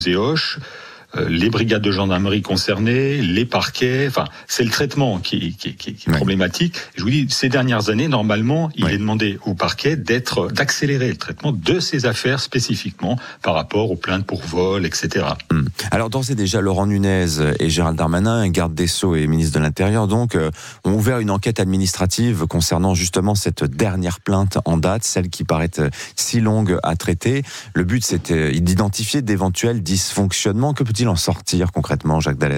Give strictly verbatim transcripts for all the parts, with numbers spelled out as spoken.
et Auch, euh, les brigades de gendarmerie concernées, les parquets, enfin, c'est le traitement qui, qui, qui, qui est ouais. problématique. Je vous dis, ces dernières années, normalement, il ouais. est demandé au parquet d'être, d'accélérer le traitement de ces affaires spécifiquement par rapport aux plaintes pour vol, et cetera. Hum. Alors, d'ores et déjà, Laurent Nunez et Gérald Darmanin, garde des Sceaux et ministre de l'Intérieur, donc, euh, ont ouvert une enquête administrative concernant justement cette dernière plainte en date, celle qui paraît si longue à traiter. Le but, c'était d'identifier d'éventuels dysfonctionnements. Que peut-il en sortir concrètement, Jacques Dallest ?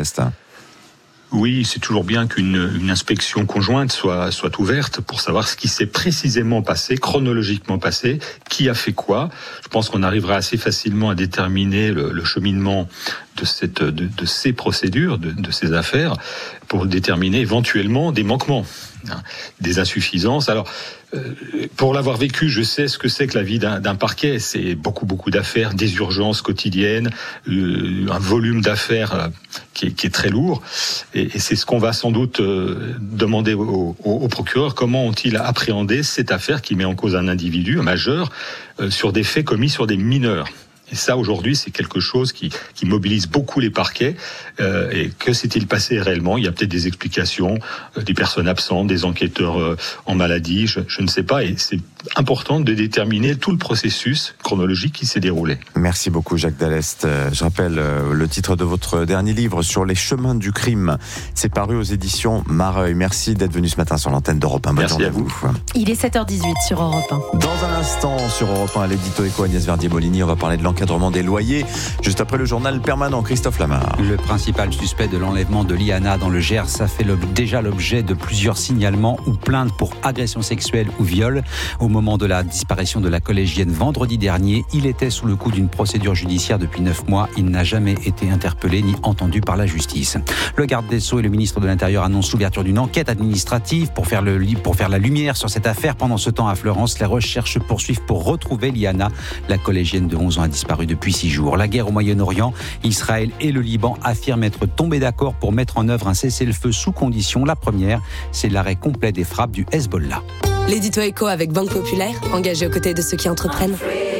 Oui, c'est toujours bien qu'une une inspection conjointe soit soit ouverte pour savoir ce qui s'est précisément passé, chronologiquement passé, qui a fait quoi. Je pense qu'on arrivera assez facilement à déterminer le, le cheminement de cette de, de ces procédures, de, de ces affaires, pour déterminer éventuellement des manquements, hein, des insuffisances. Alors, euh, pour l'avoir vécu, je sais ce que c'est que la vie d'un, d'un parquet. C'est beaucoup beaucoup d'affaires, des urgences quotidiennes, euh, un volume d'affaires euh, qui, est, qui est très lourd. Et, et c'est ce qu'on va sans doute euh, demander au, au, au procureur. Comment ont-ils appréhendé cette affaire qui met en cause un individu, un majeur, euh, sur des faits commis sur des mineurs ? Et ça, aujourd'hui, c'est quelque chose qui, qui mobilise beaucoup les parquets. Euh, et que s'est-il passé réellement ? Il y a peut-être des explications, euh, des personnes absentes, des enquêteurs euh, en maladie, je, je ne sais pas. Et c'est important de déterminer tout le processus chronologique qui s'est déroulé. Merci beaucoup, Jacques Dallest. Je rappelle euh, le titre de votre dernier livre, Sur les chemins du crime. C'est paru aux éditions Mareuil. Merci d'être venu ce matin sur l'antenne d'Europe un. Bonne Merci journée à vous. vous. Il est sept heures dix-huit sur Europe un. Dans un instant, sur Europe un, l'édito éco Agnès Verdier-Molini, on va parler de l'encadrement des loyers. Juste après le journal permanent, Christophe Lamar. Le principal suspect de l'enlèvement de Liana dans le Gers a fait déjà l'objet de plusieurs signalements ou plaintes pour agression sexuelle ou viol. Au moment de la disparition de la collégienne vendredi dernier, il était sous le coup d'une procédure judiciaire depuis neuf mois. Il n'a jamais été interpellé ni entendu par la justice. Le garde des Sceaux et le ministre de l'Intérieur annoncent l'ouverture d'une enquête administrative pour faire, le, pour faire la lumière sur cette affaire. Pendant ce temps, à Fleurance, les recherches se poursuivent pour retrouver Liana. La collégienne de onze ans a disparu depuis six jours. La guerre au Moyen-Orient, Israël et le Liban affirment être tombés d'accord pour mettre en œuvre un cessez-le-feu sous conditions. La première, c'est l'arrêt complet des frappes du Hezbollah. L'édito éco avec Banque Populaire, engagé aux côtés de ceux qui entreprennent.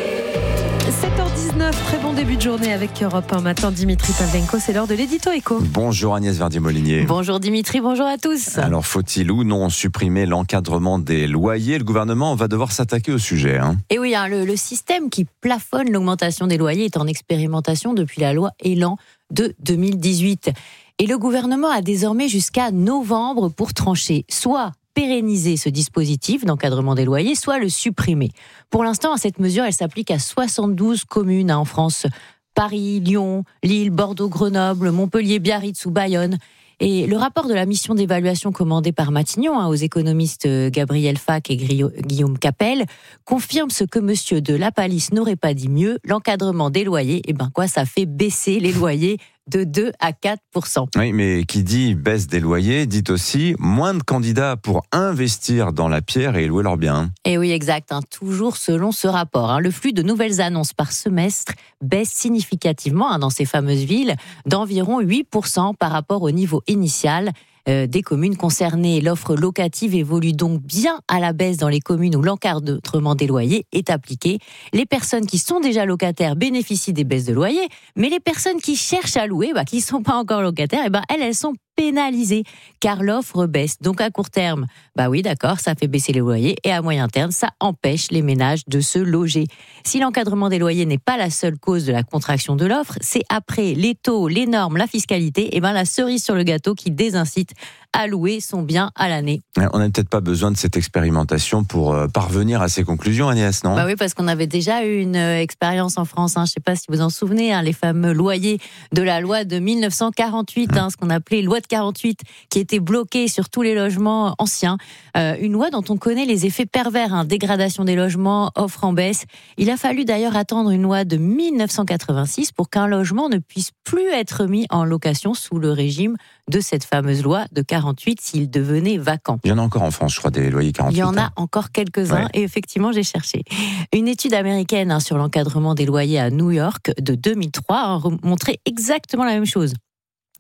sept heures dix-neuf, très bon début de journée avec Europe un matin. Dimitri Pavlenko, c'est l'heure de l'édito éco. Bonjour Agnès Verdier-Molinier. Bonjour Dimitri, bonjour à tous. Alors faut-il ou non supprimer l'encadrement des loyers ? Le gouvernement va devoir s'attaquer au sujet. Hein. Et oui, hein, le, le système qui plafonne l'augmentation des loyers est en expérimentation depuis la loi Elan de deux mille dix-huit. Et le gouvernement a désormais jusqu'à novembre pour trancher, soit pérenniser ce dispositif d'encadrement des loyers, soit le supprimer. Pour l'instant, cette mesure, elle s'applique à soixante-douze communes hein, en France. Paris, Lyon, Lille, Bordeaux, Grenoble, Montpellier, Biarritz ou Bayonne. Et le rapport de la mission d'évaluation commandée par Matignon hein, aux économistes Gabriel Fac et Guillaume Capel confirme ce que monsieur de Lapalisse n'aurait pas dit mieux, l'encadrement des loyers, et ben quoi, ça fait baisser les loyers de deux à quatre pour cent. Oui, mais qui dit baisse des loyers, dit aussi moins de candidats pour investir dans la pierre et louer leurs biens. Et oui, exact. Hein, toujours selon ce rapport. Hein, le flux de nouvelles annonces par semestre baisse significativement hein, dans ces fameuses villes d'environ huit pour cent par rapport au niveau initial. Euh, des communes concernées. L'offre locative évolue donc bien à la baisse dans les communes où l'encadrement des loyers est appliqué. Les personnes qui sont déjà locataires bénéficient des baisses de loyer, mais les personnes qui cherchent à louer, bah, qui ne sont pas encore locataires, eh ben, elles, elles sont pénalisées car l'offre baisse. Donc à court terme, bah oui d'accord, ça fait baisser les loyers et à moyen terme, ça empêche les ménages de se loger. Si l'encadrement des loyers n'est pas la seule cause de la contraction de l'offre, c'est après les taux, les normes, la fiscalité, et ben la cerise sur le gâteau qui désincite à louer son bien à l'année. On n'a peut-être pas besoin de cette expérimentation pour euh, parvenir à ces conclusions, Agnès, non ? Bah oui, parce qu'on avait déjà eu une euh, expérience en France, hein, je ne sais pas si vous en souvenez, hein, les fameux loyers de la loi de dix-neuf cent quarante-huit, hein, ce qu'on appelait loi de quarante-huit, qui était bloquée sur tous les logements anciens. Euh, une loi dont on connaît les effets pervers, hein, dégradation des logements, offre en baisse. Il a fallu d'ailleurs attendre une loi de dix-neuf cent quatre-vingt-six pour qu'un logement ne puisse plus être mis en location sous le régime de cette fameuse loi de quarante-huit s'il devenait vacant. Il y en a encore en France, je crois, des loyers quarante-huit. Il y en a hein. encore quelques-uns, ouais. Et effectivement, j'ai cherché. Une étude américaine hein, sur l'encadrement des loyers à New York de deux mille trois a montré exactement la même chose.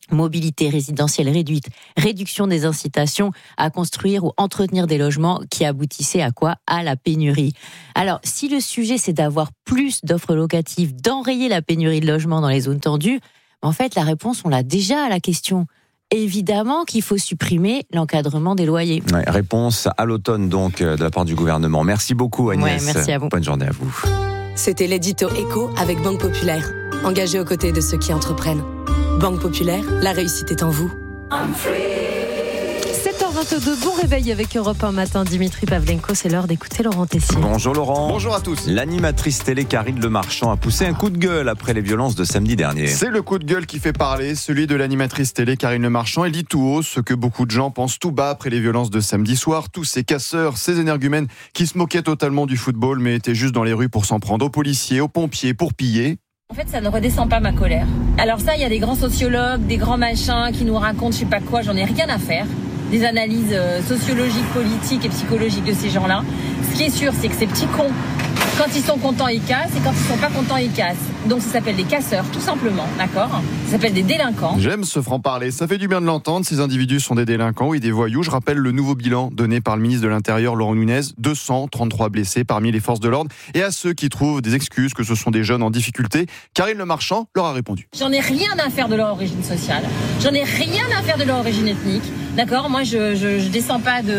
Mobilité résidentielle réduite, réduction des incitations à construire ou entretenir des logements qui aboutissaient à quoi ? À la pénurie. Alors, si le sujet c'est d'avoir plus d'offres locatives, d'enrayer la pénurie de logements dans les zones tendues, en fait, la réponse, on l'a déjà à la question. Évidemment qu'il faut supprimer l'encadrement des loyers. Ouais, réponse à l'automne, donc, de la part du gouvernement. Merci beaucoup, Agnès. Ouais, merci à vous. Bonne journée à vous. C'était l'édito Écho avec Banque Populaire. Engagé aux côtés de ceux qui entreprennent. Banque Populaire, la réussite est en vous. sept heures vingt-deux, bon réveil avec Europe un matin. Dimitri Pavlenko, c'est l'heure d'écouter Laurent Tessier. Bonjour Laurent. Bonjour à tous. L'animatrice télé Karine Le Marchand a poussé un coup de gueule après les violences de samedi dernier. C'est le coup de gueule qui fait parler, celui de l'animatrice télé Karine Le Marchand. Elle dit tout haut ce que beaucoup de gens pensent tout bas après les violences de samedi soir. Tous ces casseurs, ces énergumènes qui se moquaient totalement du football mais étaient juste dans les rues pour s'en prendre aux policiers, aux pompiers, pour piller. En fait, ça ne redescend pas ma colère. Alors ça, il y a des grands sociologues, des grands machins qui nous racontent je sais pas quoi, j'en ai rien à faire. Des analyses sociologiques, politiques et psychologiques de ces gens-là. Ce qui est sûr, c'est que ces petits cons, quand ils sont contents, ils cassent, et quand ils sont pas contents, ils cassent. Donc ça s'appelle des casseurs, tout simplement, d'accord ? Ça s'appelle des délinquants. J'aime ce franc-parler, ça fait du bien de l'entendre. Ces individus sont des délinquants, oui, des voyous. Je rappelle le nouveau bilan donné par le ministre de l'Intérieur, Laurent Nunez, deux cent trente-trois blessés parmi les forces de l'ordre. Et à ceux qui trouvent des excuses que ce sont des jeunes en difficulté, Karine Le Marchand leur a répondu. J'en ai rien à faire de leur origine sociale, j'en ai rien à faire de leur origine ethnique, d'accord ? Moi, je, je, je descends pas de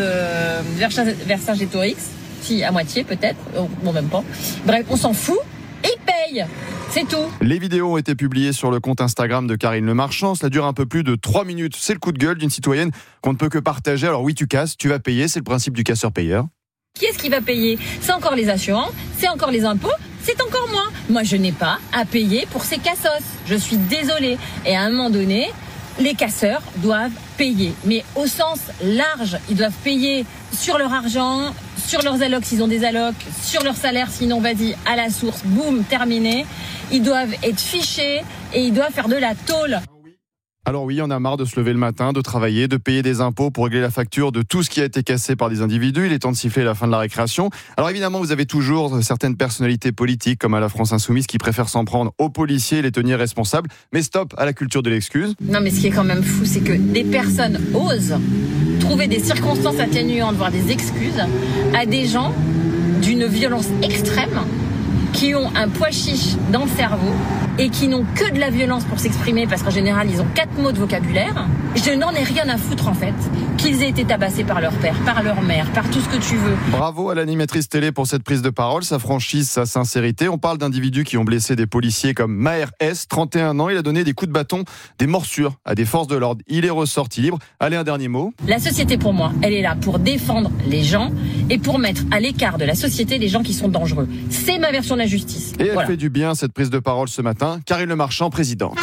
Vercingétorix. Si, à moitié peut-être, bon même pas. Bref, on s'en fout et ils payent, c'est tout. Les vidéos ont été publiées sur le compte Instagram de Karine Le Marchand. Cela dure un peu plus de trois minutes. C'est le coup de gueule d'une citoyenne qu'on ne peut que partager. Alors oui, tu casses, tu vas payer, c'est le principe du casseur-payeur. Qui est-ce qui va payer ? C'est encore les assurances, c'est encore les impôts, c'est encore moi. Moi, je n'ai pas à payer pour ces cassos. Je suis désolée. Et à un moment donné, les casseurs doivent payer, mais au sens large. Ils doivent payer sur leur argent, sur leurs allocs s'ils ont des allocs, sur leur salaire sinon vas-y à la source, boum, terminé. Ils doivent être fichés et ils doivent faire de la tôle. Alors oui, on a marre de se lever le matin, de travailler, de payer des impôts pour régler la facture de tout ce qui a été cassé par des individus. Il est temps de siffler la fin de la récréation. Alors évidemment, vous avez toujours certaines personnalités politiques, comme à la France Insoumise, qui préfèrent s'en prendre aux policiers et les tenir responsables. Mais stop à la culture de l'excuse. Non, mais ce qui est quand même fou, c'est que des personnes osent trouver des circonstances atténuantes, voire des excuses, à des gens d'une violence extrême, qui ont un pois chiche dans le cerveau et qui n'ont que de la violence pour s'exprimer parce qu'en général ils ont quatre mots de vocabulaire. Je n'en ai rien à foutre en fait qu'ils aient été tabassés par leur père, par leur mère, par tout ce que tu veux. Bravo à l'animatrice télé pour cette prise de parole, sa franchise, sa sincérité. On parle d'individus qui ont blessé des policiers comme Maher S, trente et un ans. Il a donné des coups de bâton, des morsures à des forces de l'ordre. Il est ressorti libre. Allez, un dernier mot. La société pour moi, elle est là pour défendre les gens et pour mettre à l'écart de la société les gens qui sont dangereux. C'est ma version de la justice. Et elle voilà. fait du bien cette prise de parole ce matin. Karine Le Marchand, présidente.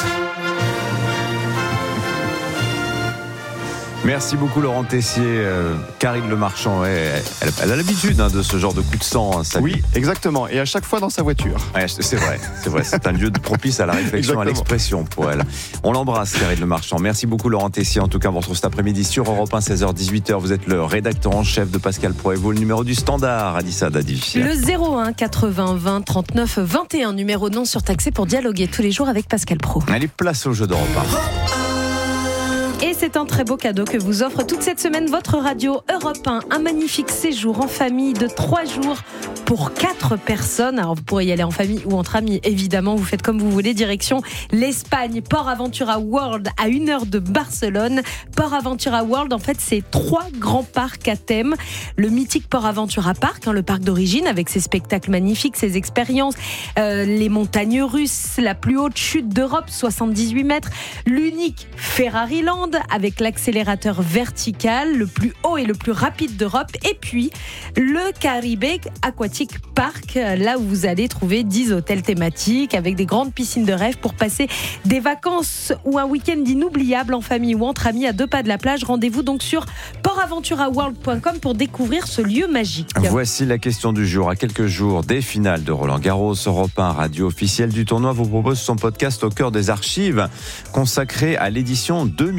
Merci beaucoup Laurent Tessier. Euh, Karine Le Marchand, ouais, elle, elle a l'habitude hein, de ce genre de coup de sang. Hein, oui, exactement. Et à chaque fois dans sa voiture. Ouais, c'est vrai, c'est vrai. C'est un lieu de propice à la réflexion, exactement. À l'expression pour elle. On l'embrasse, Karine Le Marchand. Merci beaucoup Laurent Tessier. En tout cas, on vous retrouve cet après-midi sur Europe un, seize heures dix-huit heures. Vous êtes le rédacteur en chef de Pascal Pro et vous, le numéro du standard, Adissa Dadi. Le zéro un quatre-vingts vingt trente-neuf vingt et un, numéro non surtaxé pour dialoguer tous les jours avec Pascal Pro. Allez, place au jeu d'Europe un. Et c'est un très beau cadeau que vous offre toute cette semaine votre radio Europe un. Un magnifique séjour en famille de trois jours pour quatre personnes. Alors vous pourrez y aller en famille ou entre amis, évidemment. Vous faites comme vous voulez. Direction l'Espagne. Port Aventura World à une heure de Barcelone. Port Aventura World, en fait, c'est trois grands parcs à thème. Le mythique Port Aventura Park, hein, le parc d'origine, avec ses spectacles magnifiques, ses expériences. Euh, les montagnes russes, la plus haute chute d'Europe, soixante-dix-huit mètres. L'unique Ferrari Land, avec l'accélérateur vertical, le plus haut et le plus rapide d'Europe. Et puis, le Caribe Aquatic Park, là où vous allez trouver dix hôtels thématiques avec des grandes piscines de rêve pour passer des vacances ou un week-end inoubliable en famille ou entre amis à deux pas de la plage. Rendez-vous donc sur port aventura world point com pour découvrir ce lieu magique. Voici la question du jour. À quelques jours des finales de Roland Garros, Europe un, radio officielle du tournoi, vous propose son podcast au cœur des archives consacré à l'édition deux mille vingt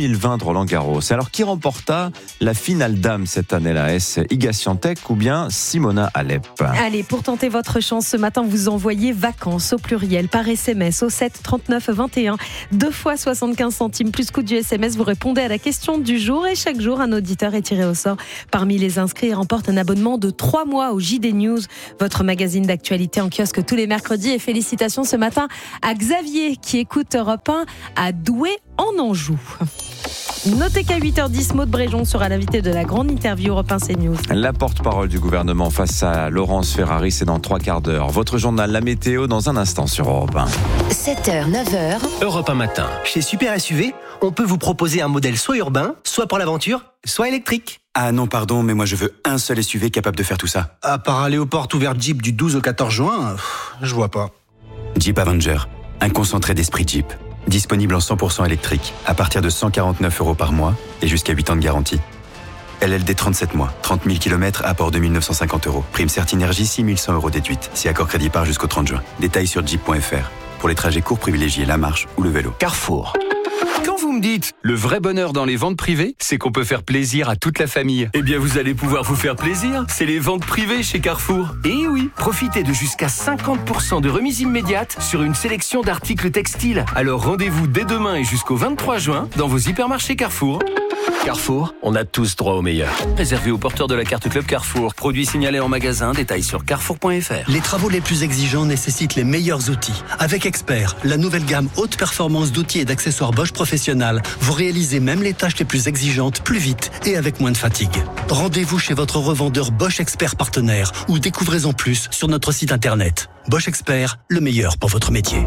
de Roland Garros. Alors, qui remporta la finale dames cette année-là? Est-ce Iga Swiatek ou bien Simona Halep? Allez, pour tenter votre chance ce matin, vous envoyez vacances au pluriel par S M S au sept trente-neuf vingt et un. Deux fois soixante-quinze centimes plus coût du S M S. Vous répondez à la question du jour et chaque jour, un auditeur est tiré au sort. Parmi les inscrits, il remporte un abonnement de trois mois au J D News, votre magazine d'actualité en kiosque tous les mercredis. Et félicitations ce matin à Xavier qui écoute Europe un à Douai en Anjou. Notez qu'à huit heures dix, Maud Bréjon sera l'invité de la grande interview Europe un C News. La porte-parole du gouvernement face à Laurence Ferrari, c'est dans trois quarts d'heure. Votre journal La Météo dans un instant sur Europe un. sept heures, neuf heures. Europe un matin. Chez Super S U V, on peut vous proposer un modèle soit urbain, soit pour l'aventure, soit électrique. Ah non, pardon, mais moi je veux un seul S U V capable de faire tout ça. À part aller aux portes ouvertes Jeep du douze au quatorze juin, pff, je vois pas. Jeep Avenger, un concentré d'esprit Jeep. Disponible en cent pour cent électrique, à partir de cent quarante-neuf euros par mois et jusqu'à huit ans de garantie. L L D trente-sept mois, trente mille kilomètres, apport deux mille neuf cent cinquante euros. Prime Certinergie, six mille cent euros déduite, si accord crédit part jusqu'au trente juin. Détails sur jeep point f r. Pour les trajets courts, privilégiez la marche ou le vélo. Carrefour. Quand vous me dites le vrai bonheur dans les ventes privées, c'est qu'on peut faire plaisir à toute la famille. Eh bien, vous allez pouvoir vous faire plaisir. C'est les ventes privées chez Carrefour. Et oui, profitez de jusqu'à cinquante pour cent de remise immédiate sur une sélection d'articles textiles. Alors rendez-vous dès demain et jusqu'au vingt-trois juin dans vos hypermarchés Carrefour. Carrefour, on a tous droit au meilleur. Réservé aux porteurs de la carte Club Carrefour. Produit signalé en magasin, détails sur carrefour point f r. Les travaux les plus exigeants nécessitent les meilleurs outils. Avec Expert, la nouvelle gamme haute performance d'outils et d'accessoires Bosch Professionnel, vous réalisez même les tâches les plus exigeantes plus vite et avec moins de fatigue. Rendez-vous chez votre revendeur Bosch Expert partenaire ou découvrez-en plus sur notre site internet. Bosch Expert, le meilleur pour votre métier.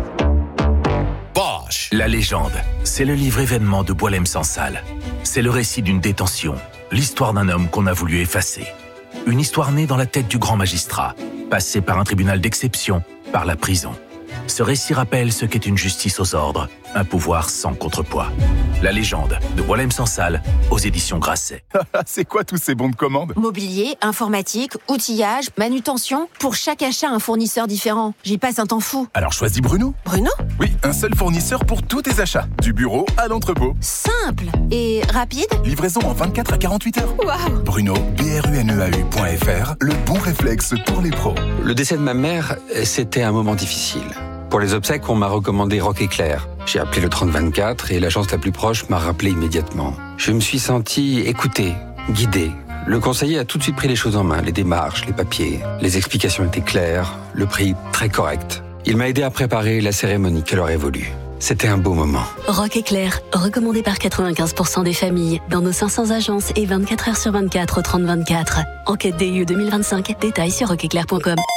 Bosch, la légende, c'est le livre événement de Boualem Sansal. C'est le récit d'une détention, l'histoire d'un homme qu'on a voulu effacer. Une histoire née dans la tête du grand magistrat, passée par un tribunal d'exception, par la prison. Ce récit rappelle ce qu'est une justice aux ordres, un pouvoir sans contrepoids. La légende de Boualem Sansal aux éditions Grasset. C'est quoi tous ces bons de commande? Mobilier, informatique, outillage, manutention. Pour chaque achat, un fournisseur différent. J'y passe un temps fou. Alors choisis Bruno. Bruno? Oui, un seul fournisseur pour tous tes achats. Du bureau à l'entrepôt. Simple et rapide. Livraison en vingt-quatre à quarante-huit heures. Waouh! Bruno, B R U N E A U point F R, le bon réflexe pour les pros. Le décès de ma mère, c'était un moment difficile. Pour les obsèques, on m'a recommandé Rock Éclair. J'ai appelé le trente vingt-quatre et l'agence la plus proche m'a rappelé immédiatement. Je me suis senti écouté, guidé. Le conseiller a tout de suite pris les choses en main, les démarches, les papiers. Les explications étaient claires, le prix très correct. Il m'a aidé à préparer la cérémonie qu'elle aurait voulu. C'était un beau moment. Rock Éclair, recommandé par quatre-vingt-quinze pour cent des familles, dans nos cinq cents agences et vingt-quatre heures sur vingt-quatre au trente vingt-quatre. Enquête D I E deux mille vingt-cinq, détails sur rock éclair point com.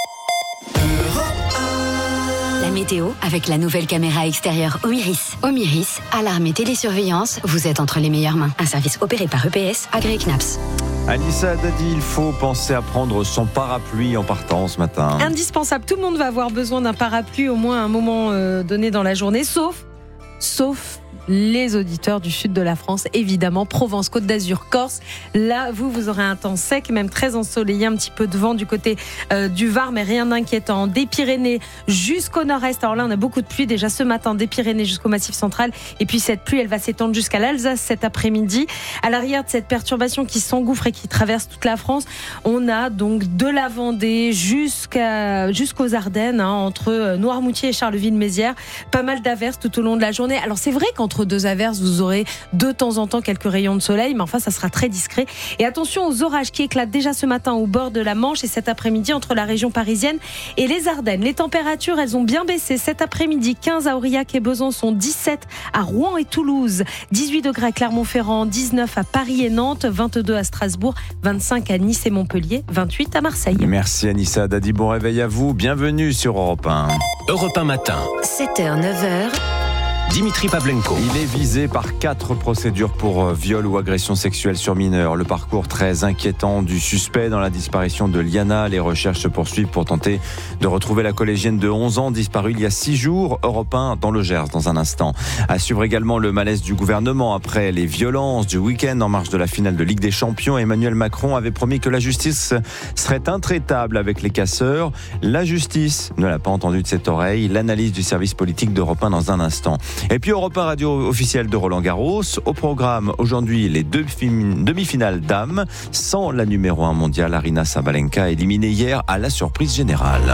La météo avec la nouvelle caméra extérieure Omiris. Omiris, alarme et télésurveillance, vous êtes entre les meilleures mains. Un service opéré par E P S, agréé C N A P S. Anissa Dadi, il faut penser à prendre son parapluie en partant ce matin. Indispensable, tout le monde va avoir besoin d'un parapluie au moins à un moment euh, donné dans la journée, sauf, sauf les auditeurs du sud de la France, évidemment, Provence, Côte d'Azur, Corse. Là, vous, vous aurez un temps sec, même très ensoleillé, un petit peu de vent du côté euh, du Var, mais rien d'inquiétant. Des Pyrénées jusqu'au nord-est. Alors là, on a beaucoup de pluie déjà ce matin, des Pyrénées jusqu'au Massif central. Et puis cette pluie, elle va s'étendre jusqu'à l'Alsace cet après-midi. À l'arrière de cette perturbation qui s'engouffre et qui traverse toute la France, on a donc de la Vendée jusqu'à, jusqu'aux Ardennes, hein, entre Noirmoutier et Charleville-Mézières. Pas mal d'averses tout au long de la journée. Alors c'est vrai qu'entre deux averses, vous aurez de temps en temps quelques rayons de soleil, mais enfin ça sera très discret. Et attention aux orages qui éclatent déjà ce matin au bord de la Manche et cet après-midi entre la région parisienne et les Ardennes. Les températures, elles ont bien baissé cet après-midi. quinze à Aurillac et Besançon, dix-sept à Rouen et Toulouse, dix-huit degrés à Clermont-Ferrand, dix-neuf à Paris et Nantes, vingt-deux à Strasbourg, vingt-cinq à Nice et Montpellier, vingt-huit à Marseille. Merci Anissa Dadi, bon réveil à vous, bienvenue sur Europe un. Europe un matin. sept heures, neuf heures. Dimitri Pavlenko. Il est visé par quatre procédures pour viol ou agression sexuelle sur mineur. Le parcours très inquiétant du suspect dans la disparition de Liana. Les recherches se poursuivent pour tenter de retrouver la collégienne de onze ans disparue il y a six jours. Europe un dans le Gers dans un instant. À suivre également le malaise du gouvernement après les violences du week-end en marge de la finale de Ligue des Champions. Emmanuel Macron avait promis que la justice serait intraitable avec les casseurs. La justice ne l'a pas entendu de cette oreille. L'analyse du service politique d'Europe un dans un instant. Et puis Europe un Radio officielle de Roland Garros. Au programme aujourd'hui les deux demi-finales dames sans la numéro un mondiale Aryna Sabalenka éliminée hier à la surprise générale.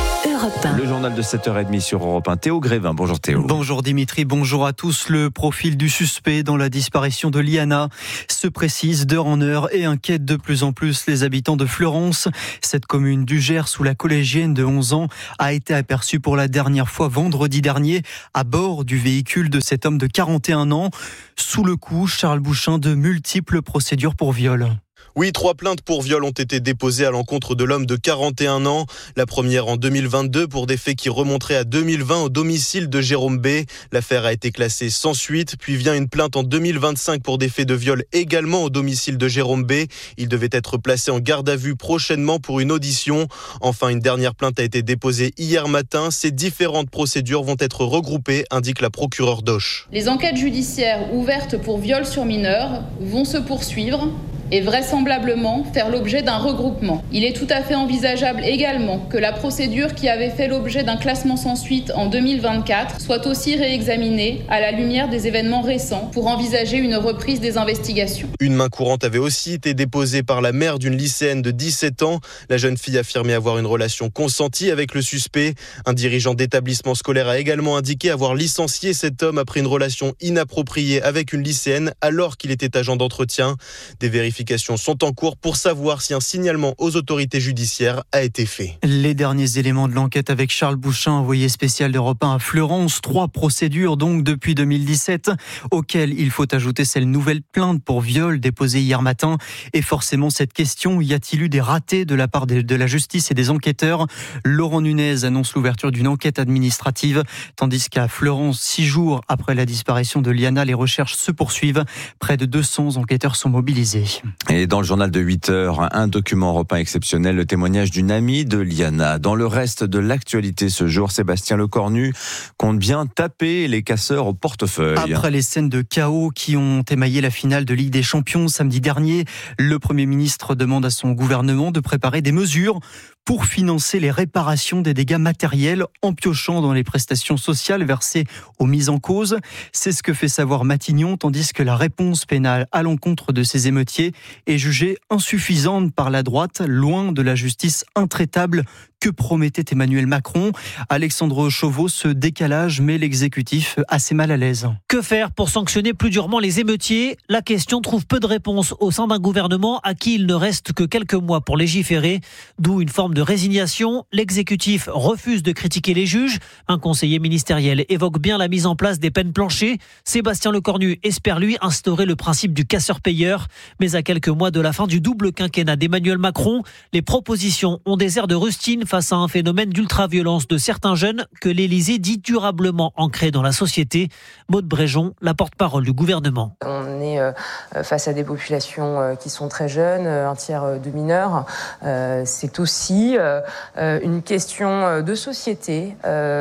Le journal de sept heures trente sur Europe un. Théo Grévin, bonjour Théo. Bonjour Dimitri, bonjour à tous. Le profil du suspect dans la disparition de Liana se précise d'heure en heure et inquiète de plus en plus les habitants de Fleurance. Cette commune du Gers où la collégienne de onze ans a été aperçue pour la dernière fois vendredi dernier à bord du véhicule de cet homme de quarante et un ans. Sous le coup, Charles Bouchin, de multiples procédures pour viol. Oui, trois plaintes pour viol ont été déposées à l'encontre de l'homme de quarante et un ans. La première en deux mille vingt-deux pour des faits qui remonteraient à deux mille vingt au domicile de Jérôme B. L'affaire a été classée sans suite. Puis vient une plainte en deux mille vingt-cinq pour des faits de viol également au domicile de Jérôme B. Il devait être placé en garde à vue prochainement pour une audition. Enfin, une dernière plainte a été déposée hier matin. Ces différentes procédures vont être regroupées, indique la procureure d'Auch. Les enquêtes judiciaires ouvertes pour viol sur mineurs vont se poursuivre et vraisemblablement faire l'objet d'un regroupement. Il est tout à fait envisageable également que la procédure qui avait fait l'objet d'un classement sans suite en deux mille vingt-quatre soit aussi réexaminée à la lumière des événements récents pour envisager une reprise des investigations. Une main courante avait aussi été déposée par la mère d'une lycéenne de dix-sept ans. La jeune fille affirmait avoir une relation consentie avec le suspect. Un dirigeant d'établissement scolaire a également indiqué avoir licencié cet homme après une relation inappropriée avec une lycéenne alors qu'il était agent d'entretien. Des vérifications sont en cours pour savoir si un signalement aux autorités judiciaires a été fait. Les derniers éléments de l'enquête avec Charles Bouchin, envoyé spécial d'Europe un à Fleurance. Trois procédures donc depuis deux mille dix-sept, auxquelles il faut ajouter celle nouvelle plainte pour viol déposée hier matin. Et forcément cette question, y a-t-il eu des ratés de la part de la justice et des enquêteurs? Laurent Nunez annonce l'ouverture d'une enquête administrative, tandis qu'à Fleurance, six jours après la disparition de Liana, les recherches se poursuivent. Près de deux cents enquêteurs sont mobilisés. Et dans le journal de huit heures, un document européen exceptionnel, le témoignage d'une amie de Liana. Dans le reste de l'actualité ce jour, Sébastien Lecornu compte bien taper les casseurs au portefeuille. Après les scènes de chaos qui ont émaillé la finale de Ligue des Champions samedi dernier, le Premier ministre demande à son gouvernement de préparer des mesures pour financer les réparations des dégâts matériels en piochant dans les prestations sociales versées aux mises en cause. C'est ce que fait savoir Matignon, tandis que la réponse pénale à l'encontre de ces émeutiers est jugée insuffisante par la droite, loin de la justice intraitable que promettait Emmanuel Macron. Alexandre Chauveau, ce décalage met l'exécutif assez mal à l'aise. Que faire pour sanctionner plus durement les émeutiers? La question trouve peu de réponses au sein d'un gouvernement à qui il ne reste que quelques mois pour légiférer, d'où une forme de résignation. L'exécutif refuse de critiquer les juges. Un conseiller ministériel évoque bien la mise en place des peines planchées. Sébastien Lecornu espère lui instaurer le principe du casseur-payeur. Mais à quelques mois de la fin du double quinquennat d'Emmanuel Macron, les propositions ont des airs de rustine face à un phénomène d'ultra-violence de certains jeunes que l'Élysée dit durablement ancré dans la société. Maude Bréjon, la porte-parole du gouvernement. On est face à des populations qui sont très jeunes, un tiers de mineurs. C'est aussi une question de société,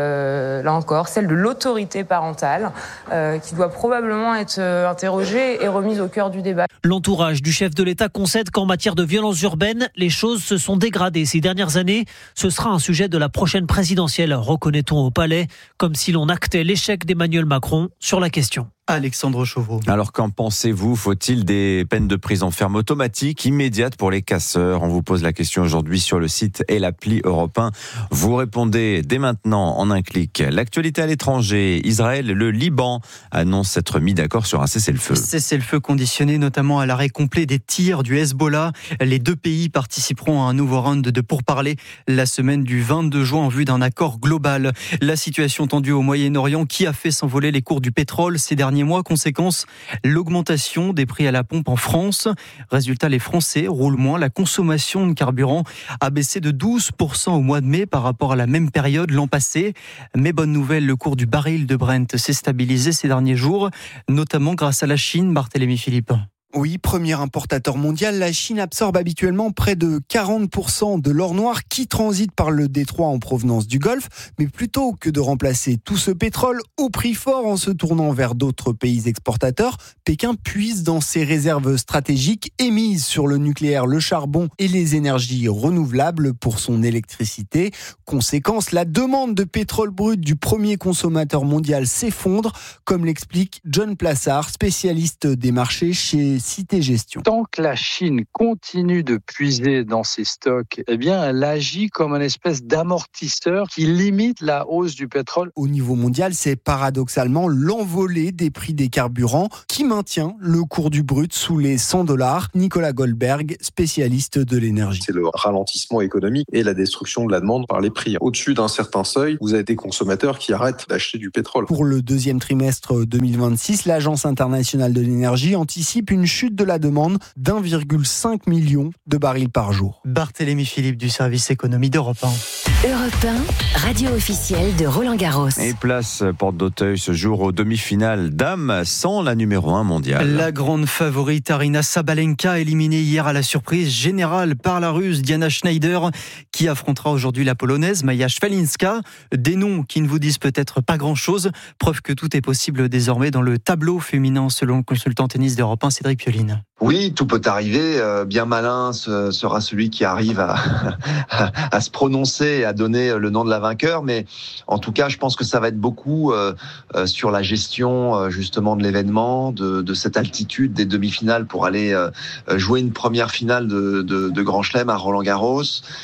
là encore, celle de l'autorité parentale, qui doit probablement être interrogée et remise au cœur du débat. L'entourage du chef de l'État concède qu'en matière de violence urbaine, les choses se sont dégradées ces dernières années. Ce sera un sujet de la prochaine présidentielle, reconnaît-on au Palais, comme si l'on actait l'échec d'Emmanuel Macron sur la question. Alexandre Chauveau. Alors qu'en pensez-vous? Faut-il des peines de prison ferme automatiques, immédiates pour les casseurs? On vous pose la question aujourd'hui sur le site et l'appli Europe un. Vous répondez dès maintenant en un clic. L'actualité à l'étranger, Israël et le Liban annoncent s'être mis d'accord sur un cessez-le-feu. Cessez-le-feu conditionné notamment à l'arrêt complet des tirs du Hezbollah. Les deux pays participeront à un nouveau round de pourparlers la semaine du vingt-deux juin en vue d'un accord global. La situation tendue au Moyen-Orient qui a fait s'envoler les cours du pétrole ces derniers mois. Conséquence, l'augmentation des prix à la pompe en France. Résultat, les Français roulent moins. La consommation de carburant a baissé de douze pour cent au mois de mai par rapport à la même période l'an passé. Mais bonne nouvelle, le cours du baril de Brent s'est stabilisé ces derniers jours, notamment grâce à la Chine. Barthélémy Philippe. Oui, premier importateur mondial, la Chine absorbe habituellement près de quarante pour cent de l'or noir qui transite par le détroit en provenance du Golfe. Mais plutôt que de remplacer tout ce pétrole au prix fort en se tournant vers d'autres pays exportateurs, Pékin puise dans ses réserves stratégiques et mise sur le nucléaire, le charbon et les énergies renouvelables pour son électricité. Conséquence, la demande de pétrole brut du premier consommateur mondial s'effondre, comme l'explique John Plassard, spécialiste des marchés chez Cité Gestion. Tant que la Chine continue de puiser dans ses stocks, eh bien, elle agit comme une espèce d'amortisseur qui limite la hausse du pétrole. Au niveau mondial, c'est paradoxalement l'envolée des prix des carburants qui maintient le cours du brut sous les cent dollars. Nicolas Goldberg, spécialiste de l'énergie. C'est le ralentissement économique et la destruction de la demande par les prix. Au-dessus d'un certain seuil, vous avez des consommateurs qui arrêtent d'acheter du pétrole. Pour le deuxième trimestre deux mille vingt-six, l'Agence internationale de l'énergie anticipe une chute de la demande d'un virgule cinq million de barils par jour. Barthélémy Philippe du service économie d'Europe un. Europe un, radio officielle de Roland Garros. Et place porte d'Auteuil ce jour aux demi-finales dames sans la numéro un mondiale. La grande favorite Aryna Sabalenka éliminée hier à la surprise générale par la Russe Diana Schneider qui affrontera aujourd'hui la Polonaise Maja Szwalinska. Des noms qui ne vous disent peut-être pas grand-chose, preuve que tout est possible désormais dans le tableau féminin selon le consultant tennis d'Europe un Cédric Pioline. Oui, tout peut arriver. Euh, bien malin ce sera celui qui arrive à, à, à se prononcer et à donner le nom de la vainqueur. Mais en tout cas, je pense que ça va être beaucoup euh, euh, sur la gestion euh, justement de l'événement, de, de cette altitude des demi-finales pour aller euh, jouer une première finale de, de, de Grand Chelem à Roland-Garros.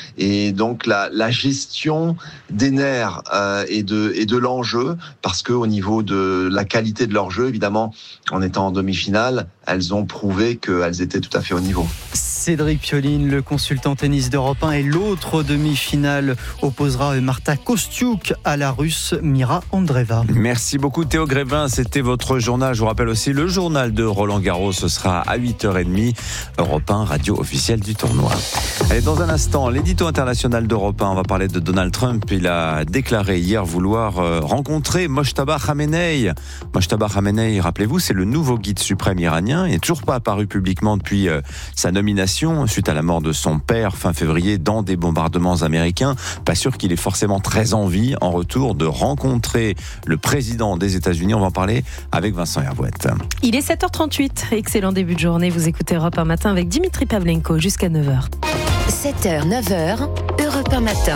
Et donc la, la gestion des nerfs euh, et de, et de l'enjeu, parce que au niveau de la qualité de leur jeu, évidemment, en étant en demi-finale, elles ont prouvé qu'elles étaient tout à fait au niveau. Cédric Pioline, le consultant tennis d'Europe un, et l'autre demi-finale opposera Marta Kostyuk à la Russe Mira Andreeva. Merci beaucoup Théo Grévin, c'était votre journal. Je vous rappelle aussi le journal de Roland Garros, ce sera à huit heures trente, Europe un, radio officielle du tournoi. Allez, dans un instant, l'édito international d'Europe un, on va parler de Donald Trump. Il a déclaré hier vouloir rencontrer Mojtaba Khamenei. Mojtaba Khamenei, rappelez-vous, c'est le nouveau guide suprême iranien. Il n'est toujours pas apparu publiquement depuis sa nomination suite à la mort de son père fin février dans des bombardements américains. Pas sûr qu'il ait forcément très envie en retour de rencontrer le président des États-Unis. On va en parler avec Vincent Hervouette. Il est sept heures trente-huit. Excellent début de journée. Vous écoutez Europe un matin avec Dimitri Pavlenko jusqu'à neuf heures. sept heures, neuf heures, Europe un matin.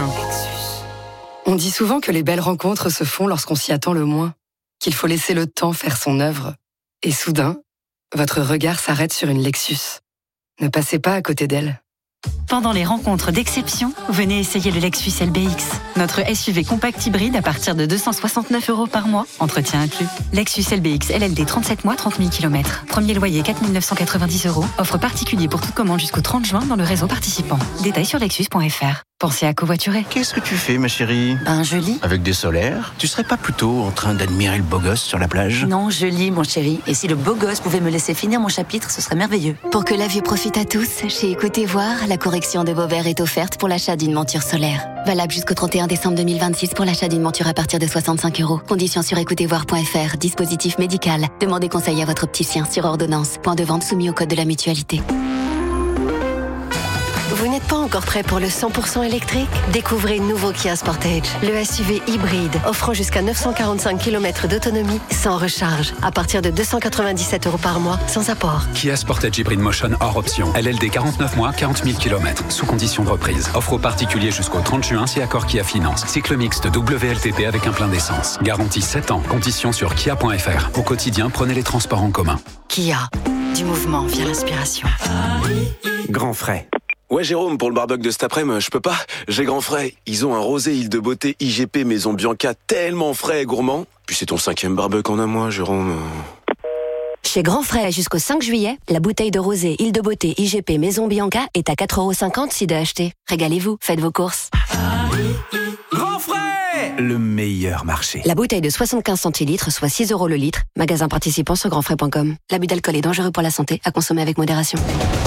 On dit souvent que les belles rencontres se font lorsqu'on s'y attend le moins, qu'il faut laisser le temps faire son œuvre. Et soudain, votre regard s'arrête sur une Lexus. Ne passez pas à côté d'elle. Pendant les rencontres d'exception, venez essayer le Lexus L B X. Notre S U V compact hybride à partir de deux cent soixante-neuf euros par mois, entretien inclus. Lexus L B X L L D trente-sept mois, trente mille kilomètres. Premier loyer quatre mille neuf cent quatre-vingt-dix euros. Offre particulier pour toute commande jusqu'au trente juin dans le réseau participant. Détails sur lexus point f r. Pensez à covoiturer. Qu'est-ce que tu fais, ma chérie? Ben, je lis. Avec des solaires? Tu serais pas plutôt en train d'admirer le beau gosse sur la plage? Non, je lis, mon chéri. Et si le beau gosse pouvait me laisser finir mon chapitre, ce serait merveilleux. Pour que la vue profite à tous, chez Écoutez Voir, la correction de vos verres est offerte pour l'achat d'une monture solaire. Valable jusqu'au trente et un décembre deux mille vingt-six pour l'achat d'une monture à partir de soixante-cinq euros. Conditions sur écoutez voir point f r. Dispositif médical. Demandez conseil à votre opticien sur ordonnance. Point de vente soumis au code de la mutualité. Vous n'êtes pas encore prêt pour le cent pour cent électrique? Découvrez le nouveau Kia Sportage, le S U V hybride offrant jusqu'à neuf cent quarante-cinq kilomètres d'autonomie sans recharge, à partir de deux cent quatre-vingt-dix-sept euros par mois, sans apport. Kia Sportage Hybrid Motion hors option. L L D quarante-neuf mois, quarante mille kilomètres, sous condition de reprise. Offre aux particuliers jusqu'au trente juin si accord Kia Finance. Cycle mixte W L T P avec un plein d'essence. Garantie sept ans. Conditions sur kia point f r. Au quotidien, prenez les transports en commun. Kia, du mouvement via l'inspiration. Grand frais. Ouais Jérôme, pour le barbecue de cet après-midi, je peux pas. J'ai Grand Frais. Ils ont un rosé île de beauté I G P Maison Bianca tellement frais et gourmand. Puis c'est ton cinquième barbecue en un mois, Jérôme. Chez Grand Frais, jusqu'au cinq juillet, la bouteille de rosé île de beauté I G P Maison Bianca est à quatre euros cinquante si de acheter. Régalez-vous, faites vos courses. Grand Frais, le meilleur marché. La bouteille de soixante-quinze centilitres, soit six euros le litre. Magasin participant sur grandfrais point com. L'abus d'alcool est dangereux pour la santé, à consommer avec modération.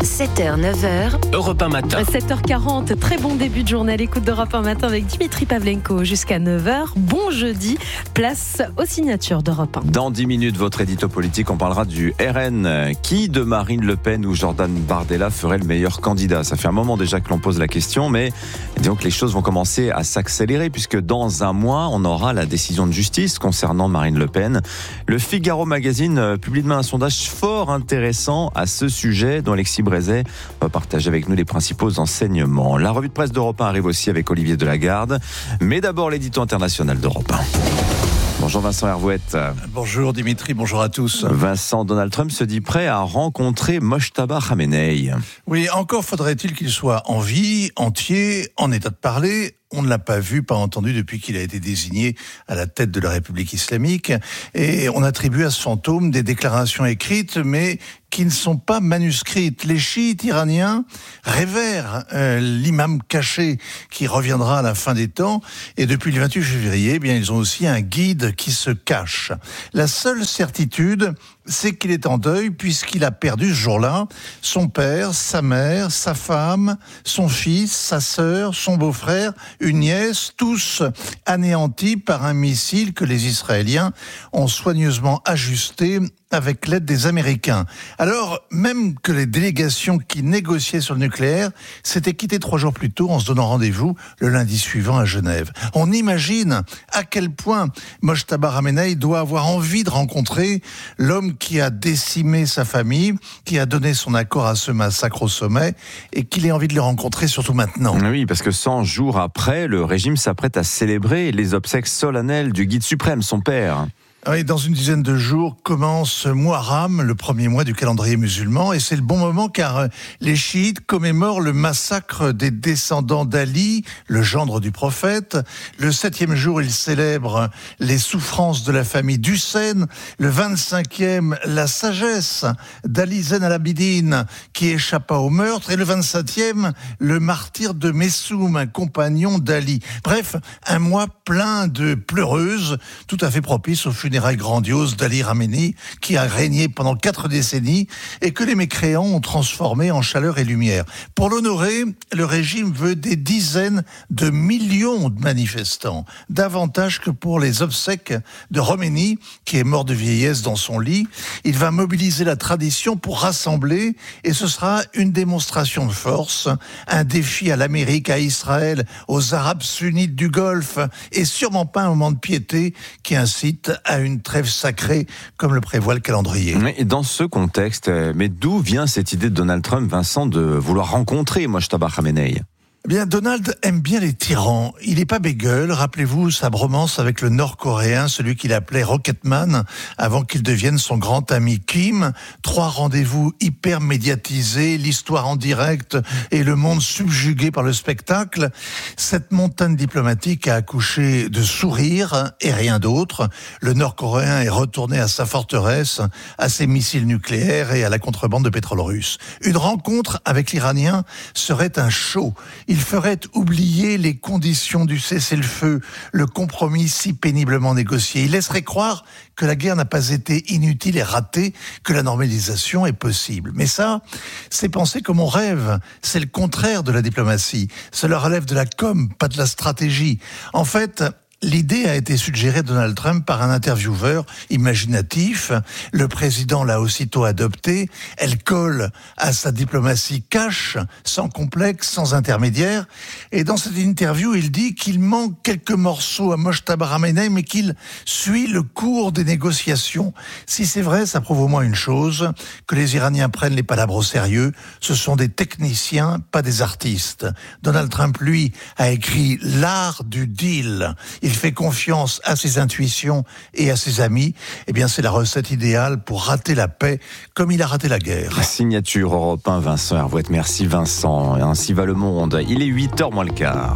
sept heures, neuf heures. Europe un matin. sept heures quarante, très bon début de journée à l'écoute d'Europe un matin avec Dimitri Pavlenko jusqu'à neuf heures. Bon jeudi, place aux signatures d'Europe un. Dans dix minutes, votre édito politique, on parlera du R N. Qui de Marine Le Pen ou Jordan Bardella ferait le meilleur candidat ? Ça fait un moment déjà que l'on pose la question, mais disons que les choses vont commencer à s'accélérer puisque dans un mois, on aura la décision de justice concernant Marine Le Pen. Le Figaro Magazine publie demain un sondage fort intéressant à ce sujet dont Alexis Brézet va partager avec nous les principaux enseignements. La revue de presse d'Europe un arrive aussi avec Olivier Delagarde. Mais d'abord l'édito international d'Europe un. Bonjour Vincent Hervouette. Bonjour Dimitri, bonjour à tous. Vincent, Donald Trump se dit prêt à rencontrer Mojtaba Khamenei. Oui, encore faudrait-il qu'il soit en vie, entier, en état de parler. On ne l'a pas vu, pas entendu depuis qu'il a été désigné à la tête de la République islamique. Et on attribue à ce fantôme des déclarations écrites, mais qui ne sont pas manuscrites. Les chiites iraniens révèrent euh, l'imam caché qui reviendra à la fin des temps. Et depuis le vingt-huit février, eh bien, ils ont aussi un guide qui se cache. La seule certitude, c'est qu'il est en deuil puisqu'il a perdu ce jour-là son père, sa mère, sa femme, son fils, sa sœur, son beau-frère, une nièce, tous anéantis par un missile que les Israéliens ont soigneusement ajusté avec l'aide des Américains. Alors, même que les délégations qui négociaient sur le nucléaire s'étaient quittées trois jours plus tôt en se donnant rendez-vous le lundi suivant à Genève. On imagine à quel point Mojtaba Khamenei doit avoir envie de rencontrer l'homme qui a décimé sa famille, qui a donné son accord à ce massacre au sommet, et qu'il ait envie de le rencontrer surtout maintenant. Oui, parce que cent jours après, le régime s'apprête à célébrer les obsèques solennelles du guide suprême, son père. Oui, dans une dizaine de jours commence Muharram, le premier mois du calendrier musulman, et c'est le bon moment car les chiites commémorent le massacre des descendants d'Ali, le gendre du prophète. Le septième jour, ils célèbrent les souffrances de la famille d'Hussein. Le vingt-cinquième, la sagesse d'Ali Zayn al-Abidine qui échappa au meurtre. Et le vingt-septième, le martyre de Messoum, un compagnon d'Ali. Bref, un mois plein de pleureuses, tout à fait propice au funérailles grandiose d'Ali Khamenei, qui a régné pendant quatre décennies et que les mécréants ont transformé en chaleur et lumière. Pour l'honorer, le régime veut des dizaines de millions de manifestants, davantage que pour les obsèques de Khomeini, qui est mort de vieillesse dans son lit. Il va mobiliser la tradition pour rassembler, et ce sera une démonstration de force, un défi à l'Amérique, à Israël, aux Arabes sunnites du Golfe, et sûrement pas un moment de piété qui incite à une trêve sacrée, comme le prévoit le calendrier. Et dans ce contexte, mais d'où vient cette idée de Donald Trump, Vincent, de vouloir rencontrer Mojtaba Khamenei ? Eh bien, Donald aime bien les tyrans. Il n'est pas bégueule. Rappelez-vous sa bromance avec le Nord-Coréen, celui qu'il appelait Rocketman, avant qu'il devienne son grand ami Kim. Trois rendez-vous hyper médiatisés, l'histoire en direct et le monde subjugué par le spectacle. Cette montagne diplomatique a accouché de sourires et rien d'autre. Le Nord-Coréen est retourné à sa forteresse, à ses missiles nucléaires et à la contrebande de pétrole russe. Une rencontre avec l'Iranien serait un show. Il ferait oublier les conditions du cessez-le-feu, le compromis si péniblement négocié. Il laisserait croire que la guerre n'a pas été inutile et ratée, que la normalisation est possible. Mais ça, c'est penser comme on rêve. C'est le contraire de la diplomatie. Cela relève de la com, pas de la stratégie. En fait, l'idée a été suggérée à Donald Trump par un intervieweur imaginatif. Le président l'a aussitôt adoptée. Elle colle à sa diplomatie cash, sans complexe, sans intermédiaire. Et dans cette interview, il dit qu'il manque quelques morceaux à Mojtaba Khamenei, mais qu'il suit le cours des négociations. Si c'est vrai, ça prouve au moins une chose, que les Iraniens prennent les palabres au sérieux. Ce sont des techniciens, pas des artistes. Donald Trump, lui, a écrit l'art du deal. Il fait confiance à ses intuitions et à ses amis. Eh bien, c'est la recette idéale pour rater la paix, comme il a raté la guerre. Signature Europe un, Vincent Hervouette. Merci Vincent. Ainsi va le monde. Il est huit heures moins le quart.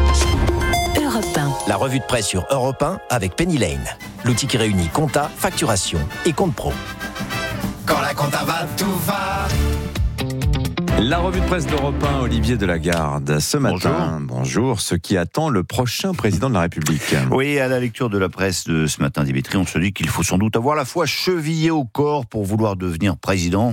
Europe un. La revue de presse sur Europe un avec Penny Lane. L'outil qui réunit compta, facturation et compte pro. Quand la compta va, tout va. La revue de presse d'Europe un, Olivier Delagarde. Ce matin, bonjour. bonjour, ce qui attend le prochain président de la République. Oui, à la lecture de la presse de ce matin, Dimitri, on se dit qu'il faut sans doute avoir la foi chevillée au corps pour vouloir devenir président,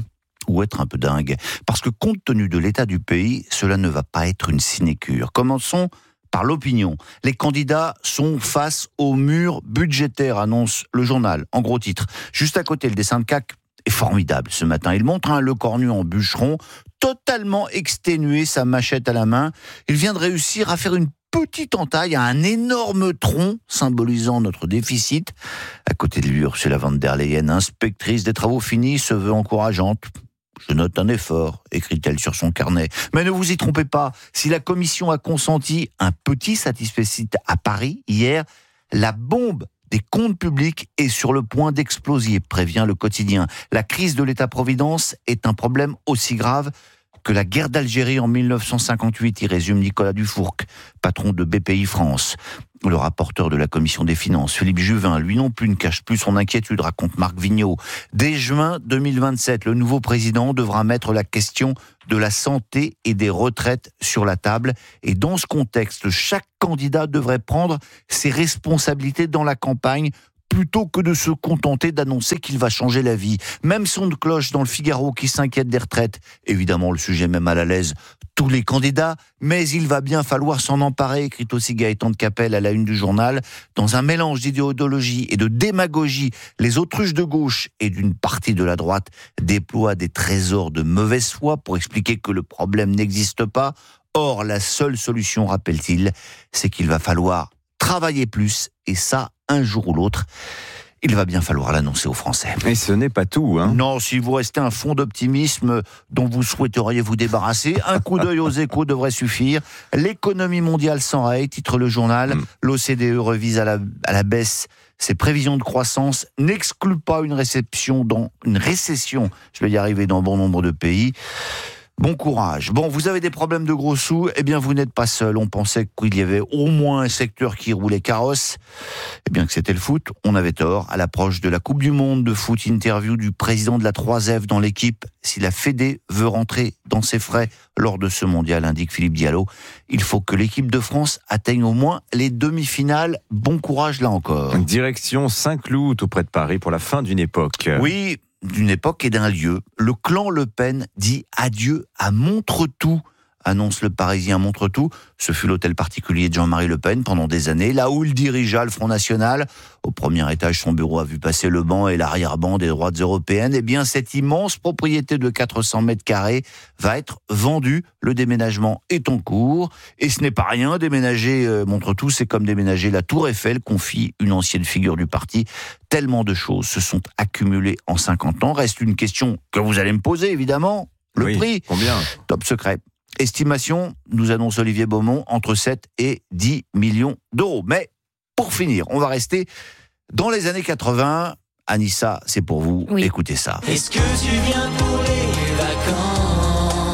ou être un peu dingue. Parce que compte tenu de l'état du pays, cela ne va pas être une sinécure. Commençons par l'opinion. Les candidats sont face au mur budgétaire, annonce le journal, en gros titre. Juste à côté, le dessin de C A C est formidable ce matin. Il montre un Lecornu en bûcheron, totalement exténué, sa machette à la main. Il vient de réussir à faire une petite entaille à un énorme tronc symbolisant notre déficit. À côté de lui, Ursula von der Leyen, inspectrice des travaux finis, se veut encourageante. Je note un effort, écrit-elle sur son carnet. Mais ne vous y trompez pas, si la Commission a consenti un petit satisfecit à Paris hier, la bombe des comptes publics est sur le point d'exploser, prévient le quotidien. La crise de l'État-providence est un problème aussi grave que la guerre d'Algérie en mille neuf cent cinquante-huit, y résume Nicolas Dufourc, patron de B P I France. Le rapporteur de la Commission des Finances, Philippe Juvin, lui non plus ne cache plus son inquiétude, raconte Marc Vigneault. Dès juin deux mille vingt-sept, le nouveau président devra mettre la question de la santé et des retraites sur la table. Et dans ce contexte, chaque candidat devrait prendre ses responsabilités dans la campagne plutôt que de se contenter d'annoncer qu'il va changer la vie. Même son de cloche dans le Figaro qui s'inquiète des retraites. Évidemment, le sujet met mal à l'aise tous les candidats, mais il va bien falloir s'en emparer, écrit aussi Gaëtan de Capelle à la une du journal. Dans un mélange d'idéologie et de démagogie, les autruches de gauche et d'une partie de la droite déploient des trésors de mauvaise foi pour expliquer que le problème n'existe pas. Or, la seule solution, rappelle-t-il, c'est qu'il va falloir travailler plus, et ça, un jour ou l'autre, il va bien falloir l'annoncer aux Français. Et ce n'est pas tout, hein. Non, si vous restez un fond d'optimisme dont vous souhaiteriez vous débarrasser, un coup d'œil aux Échos devrait suffire. L'économie mondiale s'enraye, titre le journal. Mm. L'O C D E revise à la, à la baisse ses prévisions de croissance, n'exclut pas une réception dans une récession, je vais y arriver, dans bon nombre de pays. Bon courage. Bon, vous avez des problèmes de gros sous, eh bien vous n'êtes pas seul. On pensait qu'il y avait au moins un secteur qui roulait carrosse. Eh bien que c'était le foot, on avait tort. À l'approche de la Coupe du Monde de foot, interview du président de la trois F dans l'équipe. Si la Fédé veut rentrer dans ses frais lors de ce mondial, indique Philippe Diallo, il faut que l'équipe de France atteigne au moins les demi-finales. Bon courage là encore. Direction Saint-Cloud, tout près de Paris, pour la fin d'une époque. Oui, d'une époque et d'un lieu. Le clan Le Pen dit adieu à Montretout, annonce le Parisien. Montretout, ce fut l'hôtel particulier de Jean-Marie Le Pen pendant des années, là où il dirigea le Front National. Au premier étage, son bureau a vu passer le banc et l'arrière-ban des droites européennes. Eh bien, cette immense propriété de quatre cents mètres carrés va être vendue. Le déménagement est en cours. Et ce n'est pas rien, déménager euh, Montretout, c'est comme déménager la Tour Eiffel, confie une ancienne figure du parti. Tellement de choses se sont accumulées en cinquante ans. Reste une question que vous allez me poser, évidemment. Le oui, prix. Combien ? Top secret. Estimation, nous annonce Olivier Beaumont, entre sept et dix millions d'euros. Mais, pour finir, on va rester dans les années quatre-vingts. Anissa, c'est pour vous. Oui. Écoutez ça. Est-ce que tu viens pour les vacances ?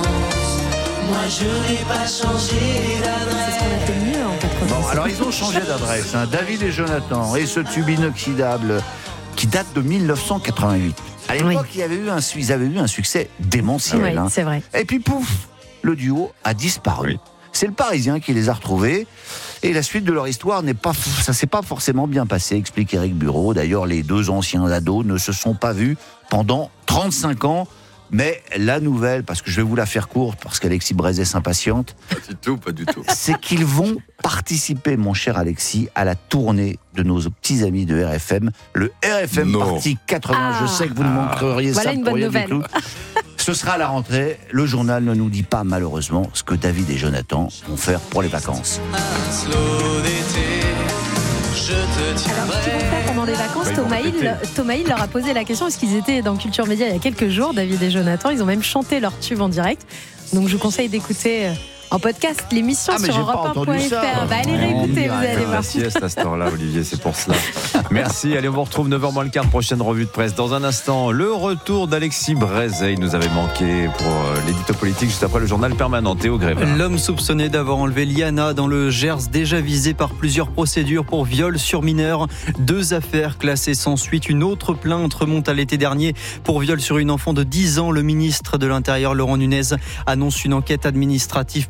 Moi, je n'ai pas changé d'adresse. C'est ce qu'on a fait mieux en quatre-vingts. Bon, alors, ils ont changé d'adresse. Hein. David et Jonathan et ce tube inoxydable qui date de mille neuf cent quatre-vingt-huit. À l'époque, oui. il y avait eu un, ils avaient eu un succès démentiel. Oui, hein. c'est vrai. Et puis, pouf, le duo a disparu. Oui. C'est le Parisien qui les a retrouvés. Et la suite de leur histoire n'est pas, ça s'est pas forcément bien passé, explique Éric Bureau. D'ailleurs, les deux anciens ados ne se sont pas vus pendant trente-cinq ans. Mais la nouvelle, parce que je vais vous la faire courte, parce qu'Alexis Brézet s'impatiente. Pas du tout, pas du tout. C'est qu'ils vont participer, mon cher Alexis, à la tournée de nos petits amis de R F M. Le R F M non. Party quatre-vingts. Ah. Je sais que vous ne montreriez voilà ça une pour bonne rien nouvelle. du tout. Ce sera à la rentrée. Le journal ne nous dit pas, malheureusement, ce que David et Jonathan vont faire pour les vacances. Alors, ce qu'ils vont faire pendant les vacances, Thomas Hill, Thomas Hill leur a posé la question, parce qu'ils étaient dans Culture Média il y a quelques jours, David et Jonathan, ils ont même chanté leur tube en direct. Donc je vous conseille d'écouter en podcast l'émission ah, sur Europe un point F R. Bah, allez réécouter, vous allez voir. La sieste à cette heure-là, Olivier, c'est pour cela. Merci. Allez, on vous retrouve neuf heures moins le quart, prochaine revue de presse. Dans un instant, le retour d'Alexis Brézet. Il nous avait manqué pour l'édito politique juste après le journal permanent. Théo Grévin. L'homme soupçonné d'avoir enlevé Liana dans le Gers, déjà visé par plusieurs procédures pour viol sur mineur. Deux affaires classées sans suite. Une autre plainte remonte à l'été dernier pour viol sur une enfant de dix ans. Le ministre de l'Intérieur, Laurent Nunez, annonce une enquête administrative pour